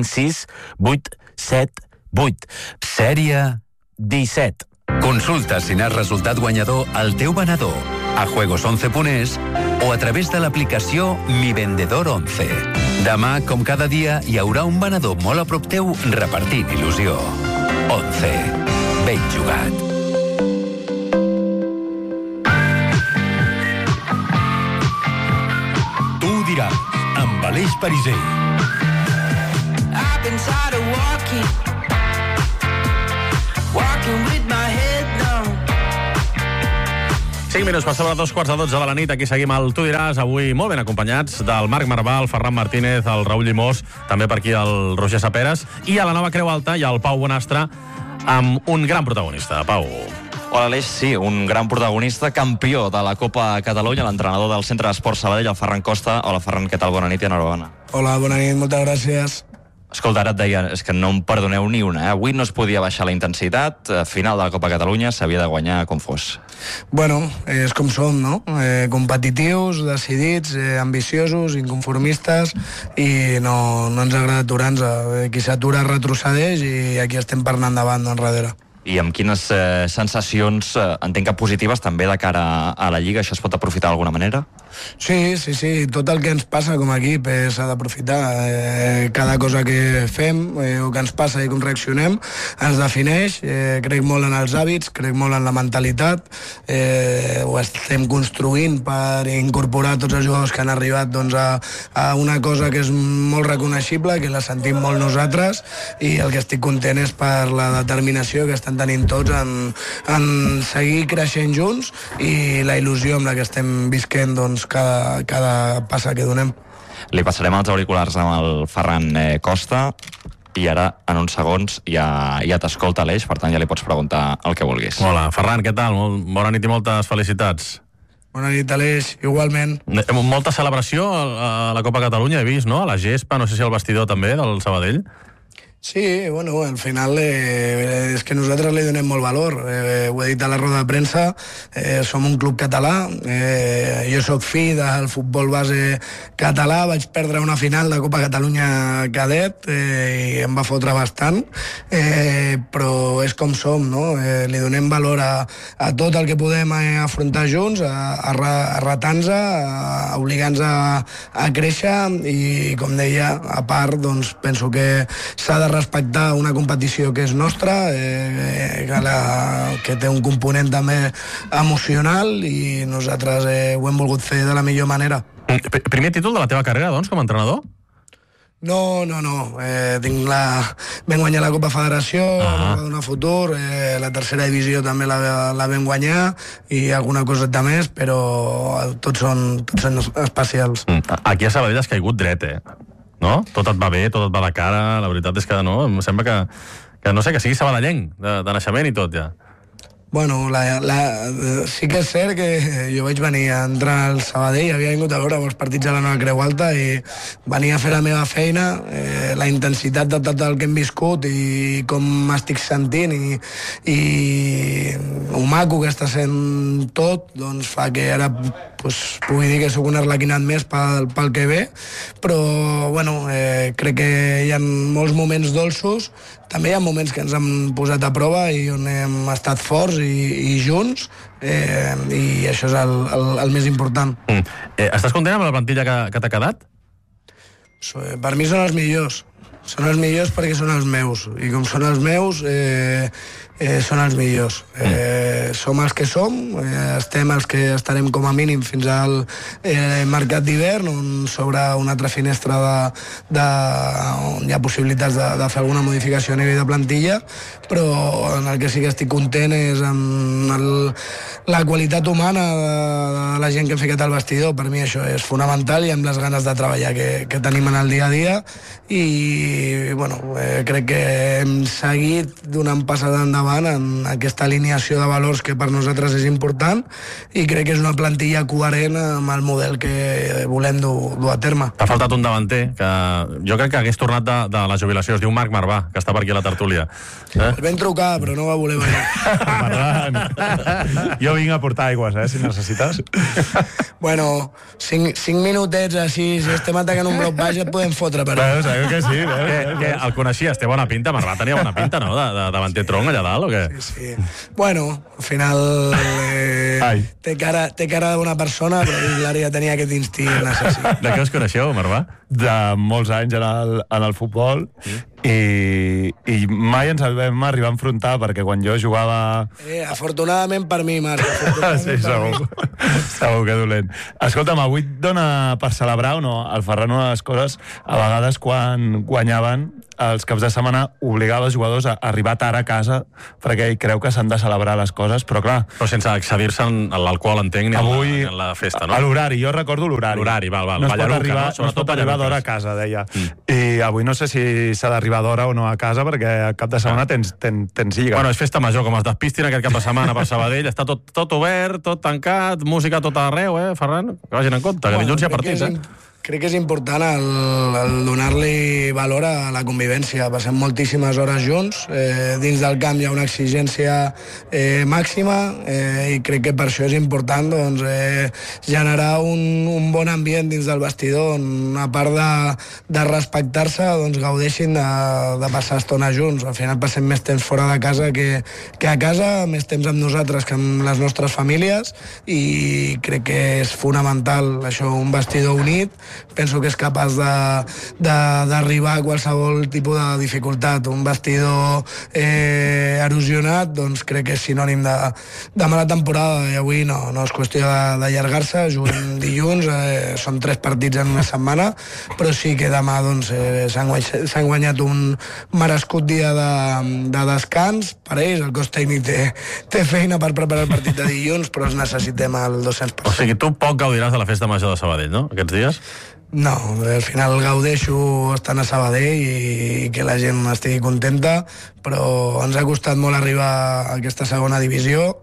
56878. Sèrie 17. Consulta si n'has resultat guanyador al teu venedor, a juegos11.es o a través de l'aplicació Mi Vendedor 11. Demà, com cada dia, hi haurà un venedor molt a prop teu repartint il·lusió. 11. Ben jugat. Dirà, amb Aleix Pariser. I've been tired of walking with my head down. 5 minuts per sobre 2:45 de la nit. Aquí seguim al Tu diràs, avui molt ben acompanyats del Marc Marval, Ferran Martínez, el Raül Llimós, també per aquí el Roger Saperes, i a la nova Creu Alta hi ha el Pau Bonastre amb un gran protagonista. Pau. Hola, Aleix, sí, un gran protagonista, campió de la Copa Catalunya, l'entrenador del Centre d'Esport Sabadell, el Ferran Costa. Hola, Ferran, què tal? Bona nit i enhorabona. Hola, bona nit, moltes gràcies. Escolta, ara et deia, és que no em perdoneu ni una, Avui no es podia baixar la intensitat, final de la Copa Catalunya s'havia de guanyar com fos. Bueno, és com som, no? Competitius, decidits, ambiciosos, inconformistes, i no ens agrada aturar-nos. Qui s'atura retrocedeix i aquí estem per anar endavant, no enrere. I amb quines sensacions, entenc que positives, també de cara a la Lliga, això es pot aprofitar d'alguna manera? Sí, tot el que ens passa com a equip s'ha d'aprofitar. Cada cosa que fem o que ens passa i com reaccionem ens defineix. Crec molt en els hàbits, crec molt en la mentalitat. Ho estem construint per incorporar tots els jugadors que han arribat a una cosa que és molt reconeixible, que la sentim molt nosaltres, i el que estic content és per la determinació que estan tenint tots en seguir creixent junts i la il·lusió amb la que estem visquent cada passa que donem. Li passarem els auriculars amb el Ferran Costa i ara, en uns segons, ja t'escolta l'Eix, per tant ja li pots preguntar el que vulguis. Hola, Ferran, què tal? Bona nit i moltes felicitats. Bona nit, Aleix, igualment. Molta celebració a la Copa Catalunya, he vist, no? A la gespa, no sé si al vestidor també, del Sabadell. Sí, bueno, al final és que nosaltres li donem molt valor. Ho he dit a la roda de premsa, som un club català, jo sóc fill del futbol base català, vaig perdre una final de Copa Catalunya cadet i em va fotre bastant, però és com som, no? Li donem valor a tot el que podem afrontar junts, a retar-nos, a obligar-nos a créixer, i com deia, a part, doncs penso que s'ha de respectar una competició que és nostra, que té un component també emocional, i nosaltres ho hem volgut fer de la millor manera. Primer títol de la teva carrera, doncs, com a entrenador? No. Vam guanyar la Copa Federació, va donar futur, la tercera divisió també la vam guanyar, i alguna coseta més, però tots són especials. Aquí a Sabadell has caigut dret, no? Tot et va bé, tot et va de cara, la veritat és que no, em sembla que no sé, que siguis sabadellenc de naixement i tot, ja. Bueno, sí que és cert que jo vaig venir a entrar al Sabadell, havia vingut a veure els partits a la nova Creu Alta i venia a fer la meva feina, la intensitat de tot el que hem viscut i com m'estic sentint i ho maco que està sent tot, doncs fa que ara pugui dir que sóc un arlequinat més pel que ve, però bueno, crec que hi ha molts moments dolços, també hi ha moments que ens han posat a prova i on hem estat forts i junts, i això és el més important. Estàs content amb la plantilla que t'ha quedat? Per mi són els millors. Són els millors perquè són els meus, i com són els meus són els millors. Som els que som, estem els que estarem com a mínim fins al mercat d'hivern, on s'obre una altra finestra on hi ha possibilitats de fer alguna modificació a nivell de plantilla, però en el que sí que estic content és amb la qualitat humana de la gent que hem ficat al vestidor. Per mi això és fonamental i amb les ganes de treballar que tenim en el dia a dia, i bueno, crec que hem seguit donant passada endavant en aquesta alineació de valors que per nosaltres és important, i crec que és una plantilla coherent amb el model que volem dur a terme. T'ha faltat un davanter que jo crec que hagués tornat de la jubilació, es diu Marc Marvà, que està per aquí a la tertúlia. El vam trucar, però no va voler venir. Jo vinc a portar aigües, si necessites. Bueno, 5 minutets així, si estem atacant un bloc baix et podem fotre, però... Sabeu que sí. Que el coneixies, té bona pinta, Marvà tenia bona pinta, no?, de davanter tronc allà dalt, o què? Sí. Bueno, al final té cara de bona persona, però l'àrea tenia aquest instint assassí. De què us coneixeu, Marvà? De molts anys en el futbol, i mai ens el vam arribar a enfrontar, perquè quan jo jugava... Afortunadament per mi, Marc. Sí, segur que dolent. Escolta'm, avui et dona per celebrar o no? El Ferran, una de les coses, a vegades quan guanyaven els caps de setmana, obligava els jugadors a arribar tard a casa perquè ell creu que s'han de celebrar les coses, però clar... Però sense excedir-se en l'alcohol, entenc, ni avui, en la festa, no? A l'horari, jo recordo l'horari. L'horari, val. No es pot arribar d'hora a casa, deia. I avui no sé si s'ha d'arribar d'hora o no a casa, perquè al cap de setmana tens lliga. Bueno, és festa major, com es despistin aquest cap de setmana per Sabadell, està tot obert, tot tancat, música tot arreu, Ferran? Que vagin en compte, que dilluns hi ha partits, Crec que és important el donar-li valor a la convivència. Passem moltíssimes hores junts, dins del camp hi ha una exigència màxima, i crec que per això és important generar un bon ambient dins del vestidor, on a part de respectar-se, gaudeixin de passar estona junts. Al final passem més temps fora de casa que a casa, més temps amb nosaltres que amb les nostres famílies, i crec que és fonamental això, un vestidor unit. Penso que és capaç d'arribar a qualsevol tipus de dificultat. Un vestidor erosionat, doncs crec que és sinònim de mala temporada, i avui no és qüestió d'allargar-se. Juguem dilluns, són 3 partits en una setmana, però sí que demà s'han guanyat un merescut dia de descans per ells. El cos tècnic té feina per preparar el partit de dilluns, però els necessitem al 200%. O sigui, tu poc gaudiràs de la festa major de Sabadell, no?, aquests dies? No, al final gaudeixo estant a Sabadell i que la gent estigui contenta, però ens ha costat molt arribar a aquesta segona divisió.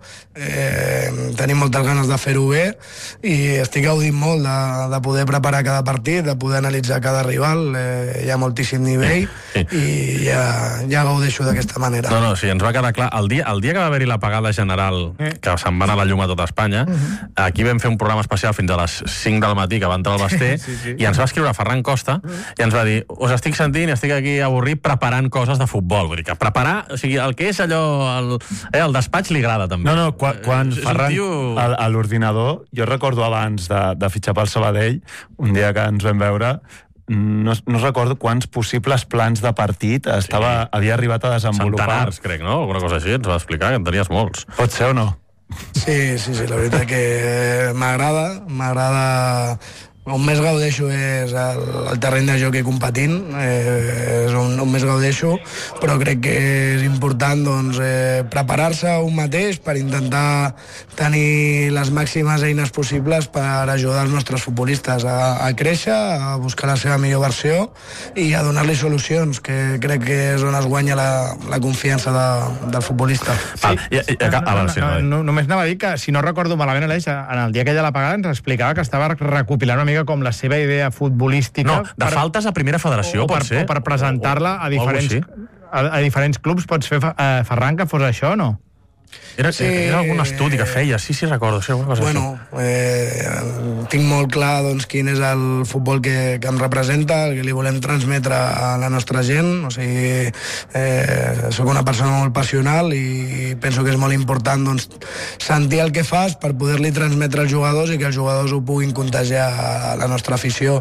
Tenim moltes ganes de fer-ho bé, i estic gaudint molt de poder preparar cada partit, de poder analitzar cada rival. Hi ha moltíssim nivell, i ja gaudeixo d'aquesta manera. No, sí, ens va quedar clar. El dia que va haver-hi l'apagada general, que se'n va anar la llum a tota Espanya, aquí vam fer un programa especial fins a les 5 del matí, que va entrar el Basté, i ens va escriure Ferran Costa, i ens va dir: us estic sentint i estic aquí avorrit preparant coses de futbol. Vull dir que preparar, o sigui, el que és allò, el despatx li agrada també. No, quan Ferran, a l'ordinador, jo recordo abans de fitxar pel Sabadell, un dia que ens vam veure, no recordo quants possibles plans de partit havia arribat a desenvolupar. Centenars, crec, no? Alguna cosa així, ens va explicar que en tenies molts. Pot ser o no? Sí, la veritat que m'agrada. On més gaudeixo és el terreny de joc i competint, és on més gaudeixo, però crec que és important preparar-se un mateix per intentar tenir les màximes eines possibles per ajudar els nostres futbolistes a créixer, a buscar la seva millor versió i a donar-li solucions, que crec que és on es guanya la confiança del futbolista. Només anava a dir que, si no recordo malament, Aleix, en el dia que ella la pagava ens explicava que estava recopilant una mica com la seva idea futbolística... No, de faltes a primera federació, pot ser. O per presentar-la a diferents clubs. Pots fer, Ferran, que fos això o no? Era algun estudi que feia, sí, recordo. Sí, bueno, tinc molt clar doncs, quin és el futbol que em representa, el que li volem transmetre a la nostra gent. O sigui, soc una persona molt passional i penso que és molt important doncs, sentir el que fas per poder-li transmetre als jugadors i que els jugadors ho puguin contagiar a la nostra afició.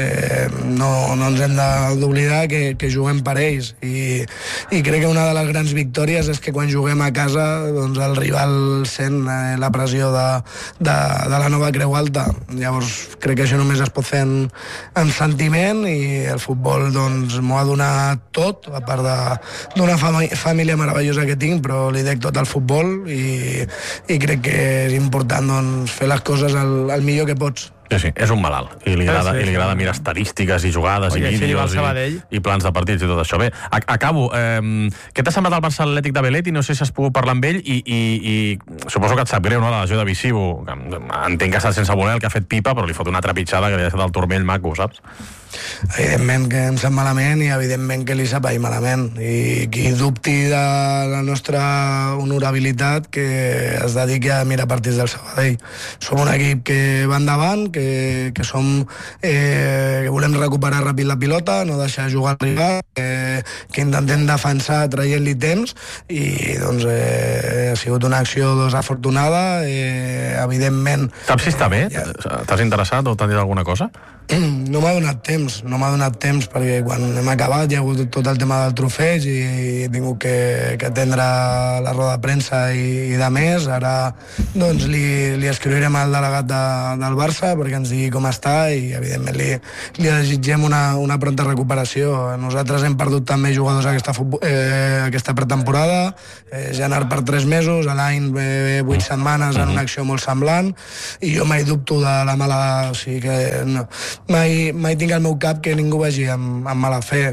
No ens hem d'oblidar que juguem per ells i crec que una de les grans victòries és que quan juguem a casa doncs, el rival sent la pressió de la nova Creu Alta. Llavors crec que això només es pot fer en sentiment i el futbol doncs, m'ho ha donat tot, a part d'una família meravellosa que tinc, però li dec tot al futbol i crec que és important doncs, fer les coses el millor que pots. Sí, és un malalt. I li agrada mirar estadístiques i jugades i vídeos i plans de partits i tot això. Bé, acabo. Què t'ha semblat el Barça Atlètic de Belletti? No sé si has pogut parlar amb ell i suposo que et sap greu, no?, la lesió de Visivo. Entenc que ha estat sense voler el que ha fet Pipa, però li fot una trepitjada que li ha estat el turmell maco, saps? Evidentment que em sap malament i evidentment que li sap ahir malament. I qui dubti de la nostra honorabilitat que es dediqui a mirar partits del Sabadell. Som un equip que va endavant, que som que volem recuperar ràpid la pilota, no deixar jugar al rival, que intentem defensar traient-li temps i doncs ha sigut una acció desafortunada, evidentment. Saps si està bé? T'has interessat o t'han dit alguna cosa? No m'ha donat temps perquè quan hem acabat hi ha hagut tot el tema del trofeig i he tingut que atendre la roda de premsa i de més. Ara doncs li escriurem al delegat del Barça perquè ens digui com està i evidentment li desitgem una pronta recuperació. Nosaltres hem perdut també jugadors aquesta pretemporada, Genar per 3 mesos, l'any 8 setmanes en una acció molt semblant i jo mai dubto de la mala... O sigui que no, mai tinc al meu cap que ningú vagi amb mala fe.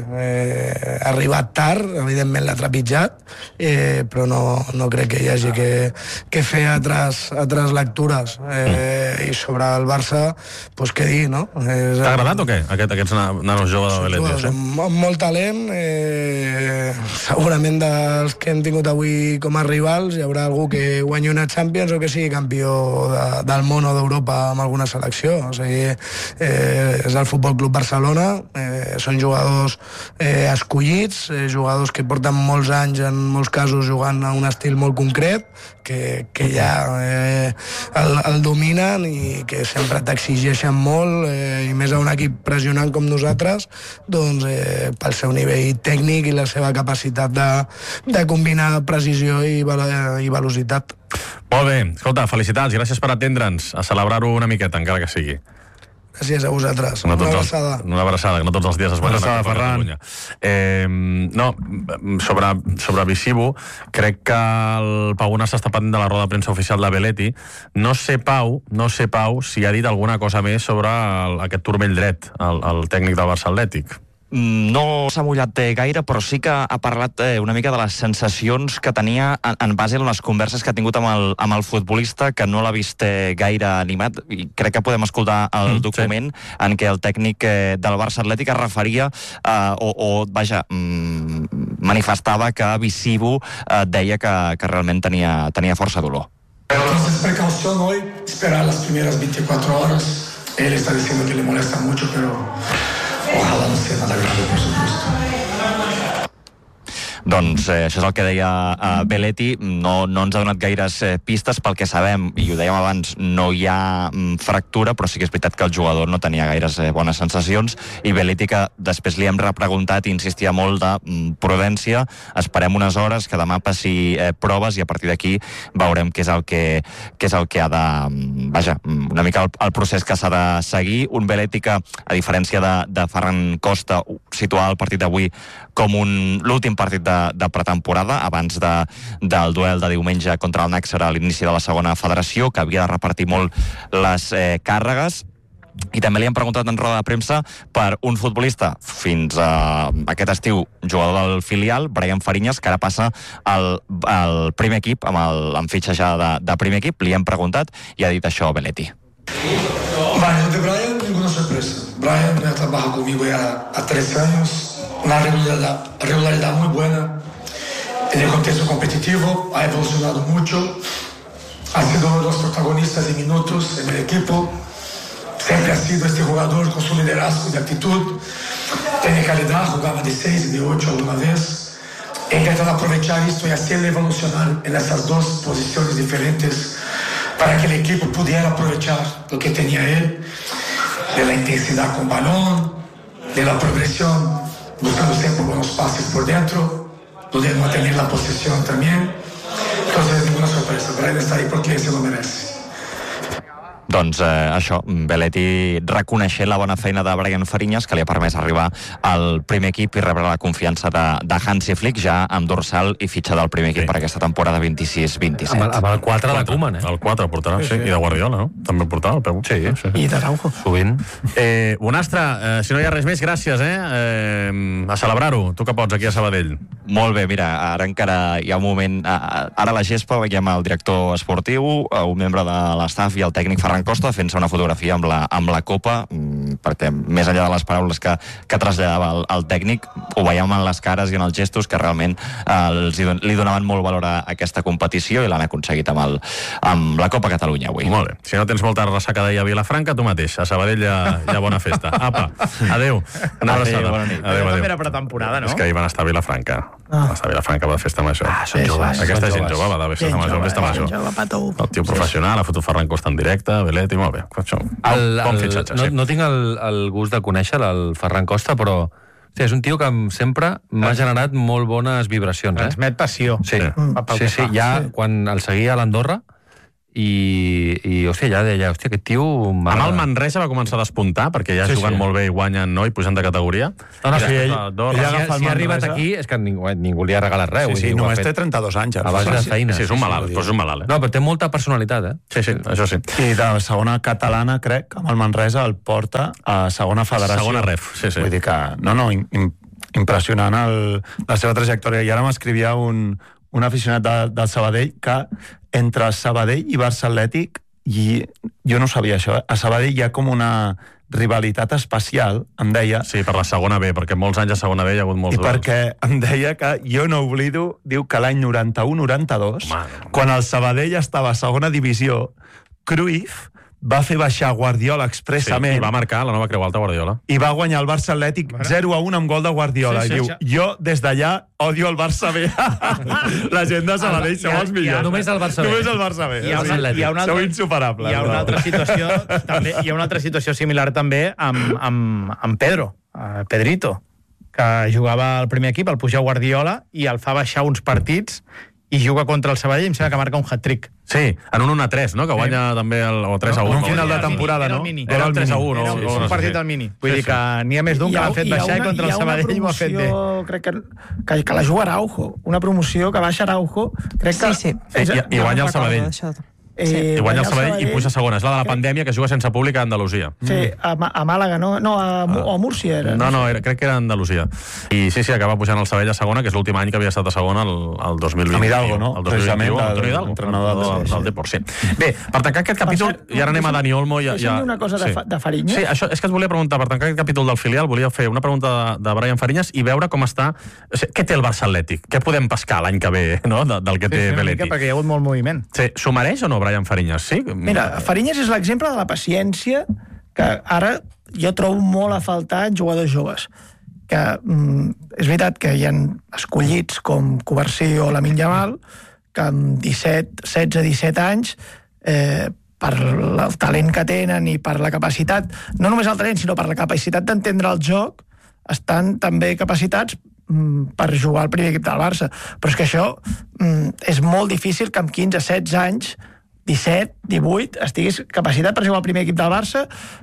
Ha arribat tard, evidentment l'ha trepitjat, però no crec que hi hagi que fer altres lectures. I sobre el Barça, doncs què dir, no? T'ha agradat o què, aquests nanos joves de Belletti? Amb molt talent, segurament dels que hem tingut avui com a rivals hi haurà algú que guanyi una Champions o que sigui campió del món o d'Europa amb alguna selecció. O sigui, és el Futbol Club Barcelona, són jugadors escollits, jugadors que porten molts anys, en molts casos, jugant a un estil molt concret, que ja el dominen i que sempre t'exigeixen molt, i més a un equip pressionant com nosaltres, doncs pel seu nivell tècnic i la seva capacitat de combinar precisió i velocitat. Molt bé, escolta, felicitats, gràcies per atendre'ns, a celebrar-ho una miqueta, encara que sigui. Gràcies a vosaltres. Una abraçada, que no tots els dies es van anar a Catalunya. Sobre Visivo, crec que el Pau Bonassa està pendent de la roda de premsa oficial de Belletti. No sé, Pau, si ha dit alguna cosa més sobre aquest turmell dret, el tècnic del Barça Atlètic. No s'ha mullat gaire, però sí que ha parlat una mica de les sensacions que tenia en base a les converses que ha tingut amb el futbolista, que no l'ha vist gaire animat. I crec que podem escoltar el document en què el tècnic del Barça Atlètic es referia manifestava que Visivo deia que realment tenia força dolor. Entonces, precaución hoy, esperar las primeras 24 horas. Él está diciendo que le molesta mucho, pero ojalá no sea nada grave, por supuesto. Doncs això és el que deia Belletti. No ens ha donat gaires pistes. Pel que sabem, i ho dèiem abans, no hi ha fractura, però sí que és veritat que el jugador no tenia gaires bones sensacions, i Belletti, que després li hem repreguntat i insistia molt de prudència, esperem unes hores, que demà passi proves i a partir d'aquí veurem què és el que ha de... una mica el procés que s'ha de seguir. Un Belletti que, a diferència de Ferran Costa, situava el partit d'avui com l'últim partit de pretemporada, abans del duel de diumenge contra el Nàxer a l'inici de la segona federació, que havia de repartir molt les càrregues. I també li hem preguntat en roda de premsa per un futbolista fins a aquest estiu jugador del filial, Brian Fariñas, que ara passa al primer equip, amb fitxatge de primer equip. Li hem preguntat i ha dit això Belletti. Bueno, de Brian ninguna sorpresa. Brian ya trabaja conmigo ya a 3 años, una regularidad muy buena. en el contexto competitivo, ha evolucionado mucho, ha sido uno de los protagonistas de minutos en el equipo, siempre ha sido este jugador con su liderazgo y actitud, tiene calidad, jugaba de 6 y de 8 alguna vez. He intentado aprovechar esto y hacerle evolucionar en esas dos posiciones diferentes para que el equipo pudiera aprovechar lo que tenía él, de la intensidad con balón, de la progresión, buscando siempre buenos pases por dentro, pudiendo mantener la posesión también. Entonces, ninguna sorpresa, Brian está ahí porque se lo merece. Doncs això, Belletti reconeixent la bona feina de Brian Fariñas, que li ha permès arribar al primer equip i rebre la confiança de Hansi Flick, ja amb dorsal i fitxa del primer equip per aquesta temporada 26-27. Amb el 4 de Koeman, El 4 portarà, sí, i de Guardiola, no? També portarà el peu. Sí. I d'Araujo. Sovint. Bonastre, si no hi ha res més, gràcies, a celebrar-ho. Tu que pots aquí a Sabadell. Molt bé, mira, ara encara hi ha un moment... Ara a la gespa veiem el director esportiu, un membre de l'estaf i el tècnic Ferran Costa fent-se una fotografia amb la Copa, perquè més enllà de les paraules que traslladava el tècnic, ho veiem en les cares i en els gestos que realment li donaven molt valor a aquesta competició i l'han aconseguit amb la Copa Catalunya avui. Molt bé. Si no tens molta ressaca d'ahir a Vilafranca, tu mateix. A Sabadell hi ha bona festa. Apa, adeu. Una abraçada. Adéu. També era pretemporada, no? És que ahir van estar a Vilafranca. Van estar a Vilafranca per festa major. Són joves. Aquesta gent jove va de festa major amb festa major. El tio professional, ha fotut Ferran Costa en directe, Belletti, molt bé. Bon fitxatge, sí. No tinc el gust de conèixer el Ferran Costa, però és un tio que sempre m'ha generat molt bones vibracions. Transmet passió. Sí, ja quan el seguia a l'Andorra i hòstia, ja deia, hòstia, aquest tio... Amb el Manresa va començar a despuntar, perquè ja jugant molt bé i guanyen, no? I pujant de categoria. Si ha arribat aquí, és que ningú li ha regalat res. Sí, només té 32 anys. A base de feina. Sí, és un malalt, però és un malalt. No, però té molta personalitat, Sí, això sí. I de segona catalana, crec, amb el Manresa el porta a segona federació. Segona ref, sí. Vull dir que, impressionant la seva trajectòria. I ara m'escrivia un aficionat del Sabadell que entre Sabadell i Barça Atlètic, i jo no sabia això, a Sabadell hi ha com una rivalitat especial, em deia... Sí, per la segona B, perquè molts anys a segona B hi ha hagut molts duels. I perquè em deia que jo no oblido, diu que l'any 91-92, quan el Sabadell estava a segona divisió, Cruyff va fer baixar Guardiola expressament. Sí, i va marcar la nova Creu Alta Guardiola. I va guanyar el Barça Atlètic 0-1 amb gol de Guardiola. I diu, jo des d'allà odio el Barça B. La gent de Sabadell sou els millors. Només el Barça B. Només el Barça B. Sou insuperables. Hi ha una altra situació similar també amb Pedro, Pedrito, que jugava al primer equip, el puja Guardiola, i el fa baixar uns partits i juga contra el Sabadell i em sembla que marca un hat-trick. Sí, en un 1-3, no? Que guanya també el 3-1. Un final de temporada, no? Era el 3-1, no? És un partit al mini. Vull dir que n'hi ha més d'un que l'han fet baixar i contra el Sabadell i ho ha fet bé. Crec que la juga Araujo. Una promoció que baixa Araujo. Crec que... Sí. I guanya el Sabadell. I guanya el Sabadell i puja segona. És la de la pandèmia que juga sense públic a Andalusia. Sí, a Màlaga, no? No, a Múrcia era. No, crec que era a Andalusia. I sí, acaba pujant el Sabadell a segona, que és l'últim any que havia estat a segona el 2020. Amb Hidalgo, no? El 2021, Antonio Hidalgo, del Depor, sí. Bé, per tancar aquest capítol, i ara anem a Dani Olmo... Deixa'm dir una cosa de Fariñas. Sí, això és que et volia preguntar, per tancar aquest capítol del filial, volia fer una pregunta de Brian Fariñas i veure com està... Què té el Barça Atlètic? Què podem pescar l'any que ve, no?, del que té Belletti. Perquè hi ha hagut molt moviment. Sí, s'ho mereix o no, Brian Fariñas? Sí? Mira, Fariñas és l'exemple de la paciència que ara jo trobo molt a faltar en jugadors joves. Que és veritat que hi ha escollits com Covarsí o Lamine Yamal que amb 16-17 anys per el talent que tenen i per la capacitat, no només el talent, sinó per la capacitat d'entendre el joc, estan també capacitats per jugar al primer equip del Barça. Però és que això és molt difícil que amb 15-16 anys 17, 18, estiguis capacitat per jugar al primer equip del Barça,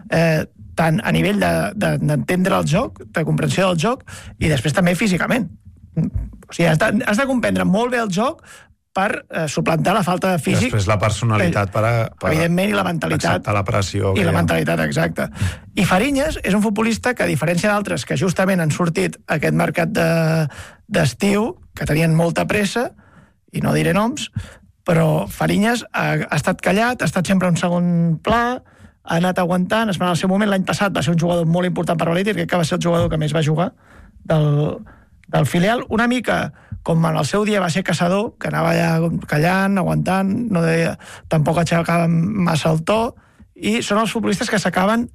tant a nivell d'entendre el joc, de comprensió del joc, i després també físicament. O sigui, has de comprendre molt bé el joc per suplantar la falta de físic. Després la personalitat per evidentment, i la mentalitat. Acceptar la pressió. I la mentalitat, exacte. I Fariñas és un futbolista que, a diferència d'altres que justament han sortit a aquest mercat d'estiu, que tenien molta pressa, i no diré noms, però Fariñas ha estat callat, ha estat sempre en segon pla, ha anat aguantant, esperant el seu moment. L'any passat va ser un jugador molt important per Belletti, crec que va ser el jugador que més va jugar del filial, una mica com en el seu dia va ser Caçador, que anava allà callant, aguantant, no deia, tampoc aixecava massa el to, i són els futbolistes que s'acaben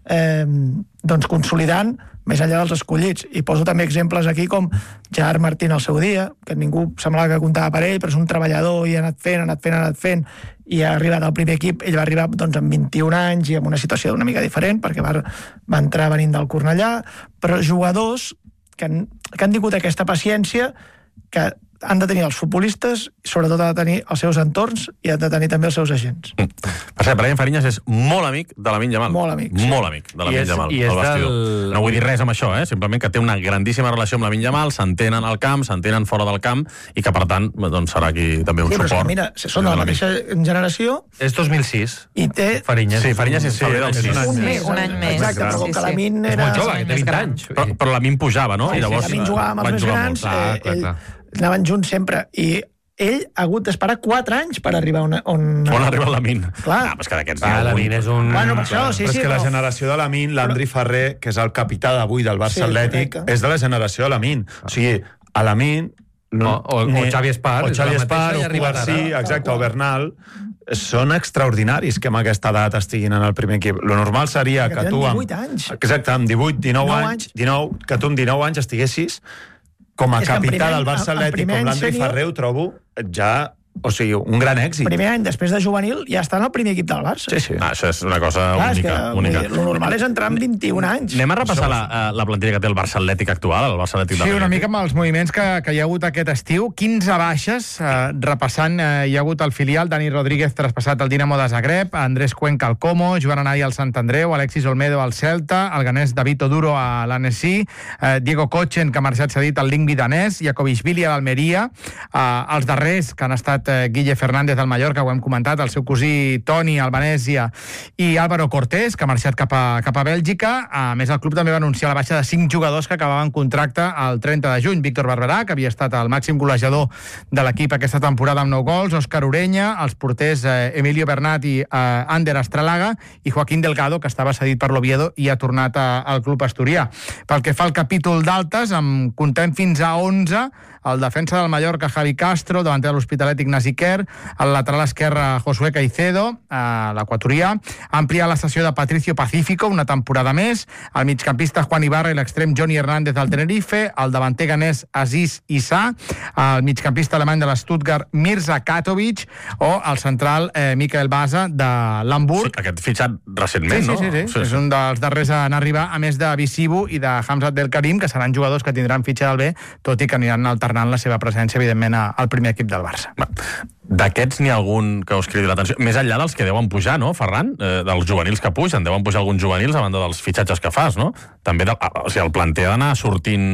doncs consolidant més enllà dels escollits. I poso també exemples aquí com Gerard Martín al seu dia, que ningú semblava que comptava per ell, però és un treballador i ha anat fent, i ha arribat al primer equip. Ell va arribar doncs, amb 21 anys i amb una situació una mica diferent, perquè va entrar venint del Cornellà, però jugadors que han tingut aquesta paciència que han de tenir els futbolistes, sobretot han de tenir els seus entorns i han de tenir també els seus agents. Per cert, Brian Fariñas és molt amic de Lamine Yamal. Molt amic, sí. Molt amic de Lamine Yamal, al vestidor. No vull dir res amb això, simplement que té una grandíssima relació amb Lamine Yamal, s'entenen al camp, s'entenen fora del camp, i que, per tant, doncs, serà aquí també un suport. Però mira, són de la mateixa generació... És 2006. I té... Fariñas. Sí, Fariñas és febrer del 6. Un any més. Exacte, però com que Lamine era... És molt jove, que té 20 anys. Però Lamine pujava, no? I llavors Lamine jugava amb els més grans, anaven junts sempre, i ell ha hagut d'esperar 4 anys per arribar on arriba el Lamine. Clar. Però és que d'aquests... Lamine és un... Bueno, per això, sí. Però és que la generació de Lamine, l'Andri Ferrer, que és el capità d'avui del Barça Atlètic, és de la generació de Lamine. O sigui, a Lamine... O Xavi Espar. O Xavi Espar, o Covarsí, exacte, o Bernal, són extraordinaris que amb aquesta edat estiguin en el primer equip. Lo normal seria que tu... Amb 18 anys. Exacte, amb 18, 19 anys, que tu amb 19 anys estiguessis com a capità del Barça Atlètic, com l'Andri Ferrer, ho trobo ja... O sigui, un gran èxit. Primer any, després de juvenil, ja està en el primer equip del Barça. Sí. Això és una cosa única. Lo normal és entrar amb 21 anys. Anem a repassar la plantilla que té el Barça Atlètic actual, el Barça Atlètic de Sí, una mica amb els moviments que hi ha hagut aquest estiu. 15 baixes, repassant, hi ha hagut el filial, Dani Rodríguez traspassat al Dinamo de Zagreb, Andrés Cuenca al Como, Joan Anaya al Sant Andreu, Alexis Olmedo al Celta, el ganès David Oduro a l'Annecy, Diego Kochen, que ha marxat cedit al Lingby danès, Jacobishvili a l'Almeria, els darrers, que han estat Guille Fernández al Mallorca, ho hem comentat, el seu cosí Toni al Venècia i Álvaro Cortés, que ha marxat cap a Bèlgica. A més, el club també va anunciar la baixa de 5 jugadors que acabaven contracte el 30 de juny. Víctor Barberà, que havia estat el màxim golejador de l'equip aquesta temporada amb 9 gols, Òscar Orenya, els porters Emilio Bernat i Ander Astralaga, i Joaquín Delgado, que estava cedit per l'Oviedo i ha tornat al club asturià. Pel que fa al capítol d'altes, comptem fins a 11, el defensa del Mallorca, Javi Castro, davanter de l'Hospitalet, Ignasi Kerr, el lateral esquerre, Josué Caicedo, l'equatorià, ha ampliat la cessió de Patricio Pacífico una temporada més, el migcampista Juan Ibarra i l'extrem Johnny Hernández del Tenerife, el davanter ganès Aziz Issa, el migcampista alemany de l'Stuttgart Mirza Katovic, o el central Michael Basa de l'Hamburg. Sí, aquest fitxat recentment, no? Sí. És un dels darrers en arribar, a més de Bisibu i de Hamzat Del Karim, que seran jugadors que tindran fitxa del B, tot i que aniran alternant la seva presència, evidentment, al primer equip del Barça. D'aquests n'hi ha algun que us cridi l'atenció? Més enllà dels que deuen pujar, no, Ferran? Dels juvenils que pugen, deuen pujar alguns juvenils a banda dels fitxatges que fas, no? També el planter ha d'anar sortint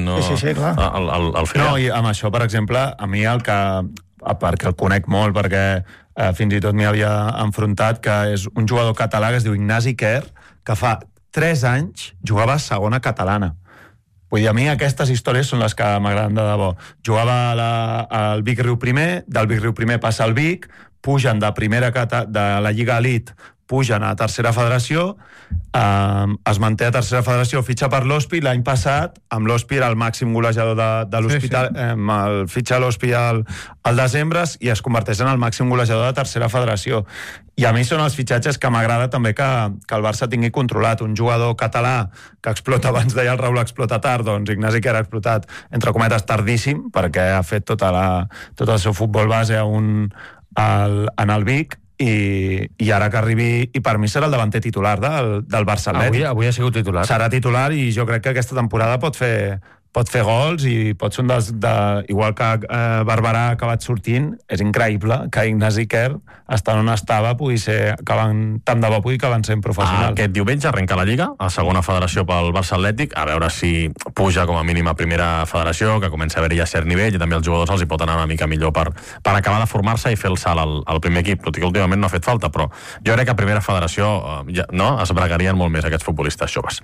al final. No, i amb això, per exemple, a mi perquè el conec molt, perquè fins i tot m'hi havia enfrontat, que és un jugador català que es diu Ignasi Kerr, que fa 3 anys jugava a segona catalana. Vull dir, a mi aquestes històries són les que m'agraden de debò. Jugava al Vic Riu Primer, del Vic Riu Primer passa al Vic, pugen de la Lliga Elite, pugen a Tercera Federació, es manté a Tercera Federació, fitxa per l'Hospi, l'any passat, amb l'Hospi era el màxim golejador de l'Hospital, el fitxa l'Hospi al desembre i es converteix en el màxim golejador de Tercera Federació. I a mi són els fitxatges que m'agrada també que el Barça tingui controlat. Un jugador català que explota, abans deia el Raül explota tard, doncs Ignasi que ha explotat, entre cometes, tardíssim, perquè ha fet tot el seu futbol base en el Vic, i ara que arribi, i per mi serà el davanter titular del Barça Atlètic. Avui ha sigut titular. Serà titular i jo crec que aquesta temporada pot fer gols i pot ser igual que Barberà ha acabat sortint. És increïble que Ignasi Kerr, estant on estava, tant de bo pugui acabar sent professional. Aquest diumenge arrenca la Lliga, a segona federació pel Barça Atlètic, a veure si puja com a mínim a primera federació, que comença a haver-hi a cert nivell, i també als jugadors els hi pot anar una mica millor per acabar de formar-se i fer el salt al primer equip. Tot i que últimament no ha fet falta, però jo crec que a primera federació es bregarien molt més aquests futbolistes joves.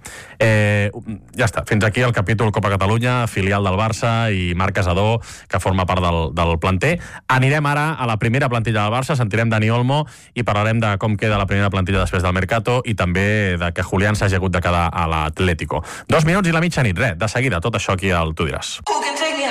Ja està, fins aquí el capítol Copa Catalunya, filial del Barça, i Marc Casador, que forma part del planter. Anirem ara a la primera plantilla del Barça, sentirem Dani Olmo i parlarem de com queda la primera plantilla després del Mercato i també de que Julián s'hagi hagut de quedar a l'Atlético. 2 minuts i la mitjanit, de seguida, tot això aquí al Tu diràs.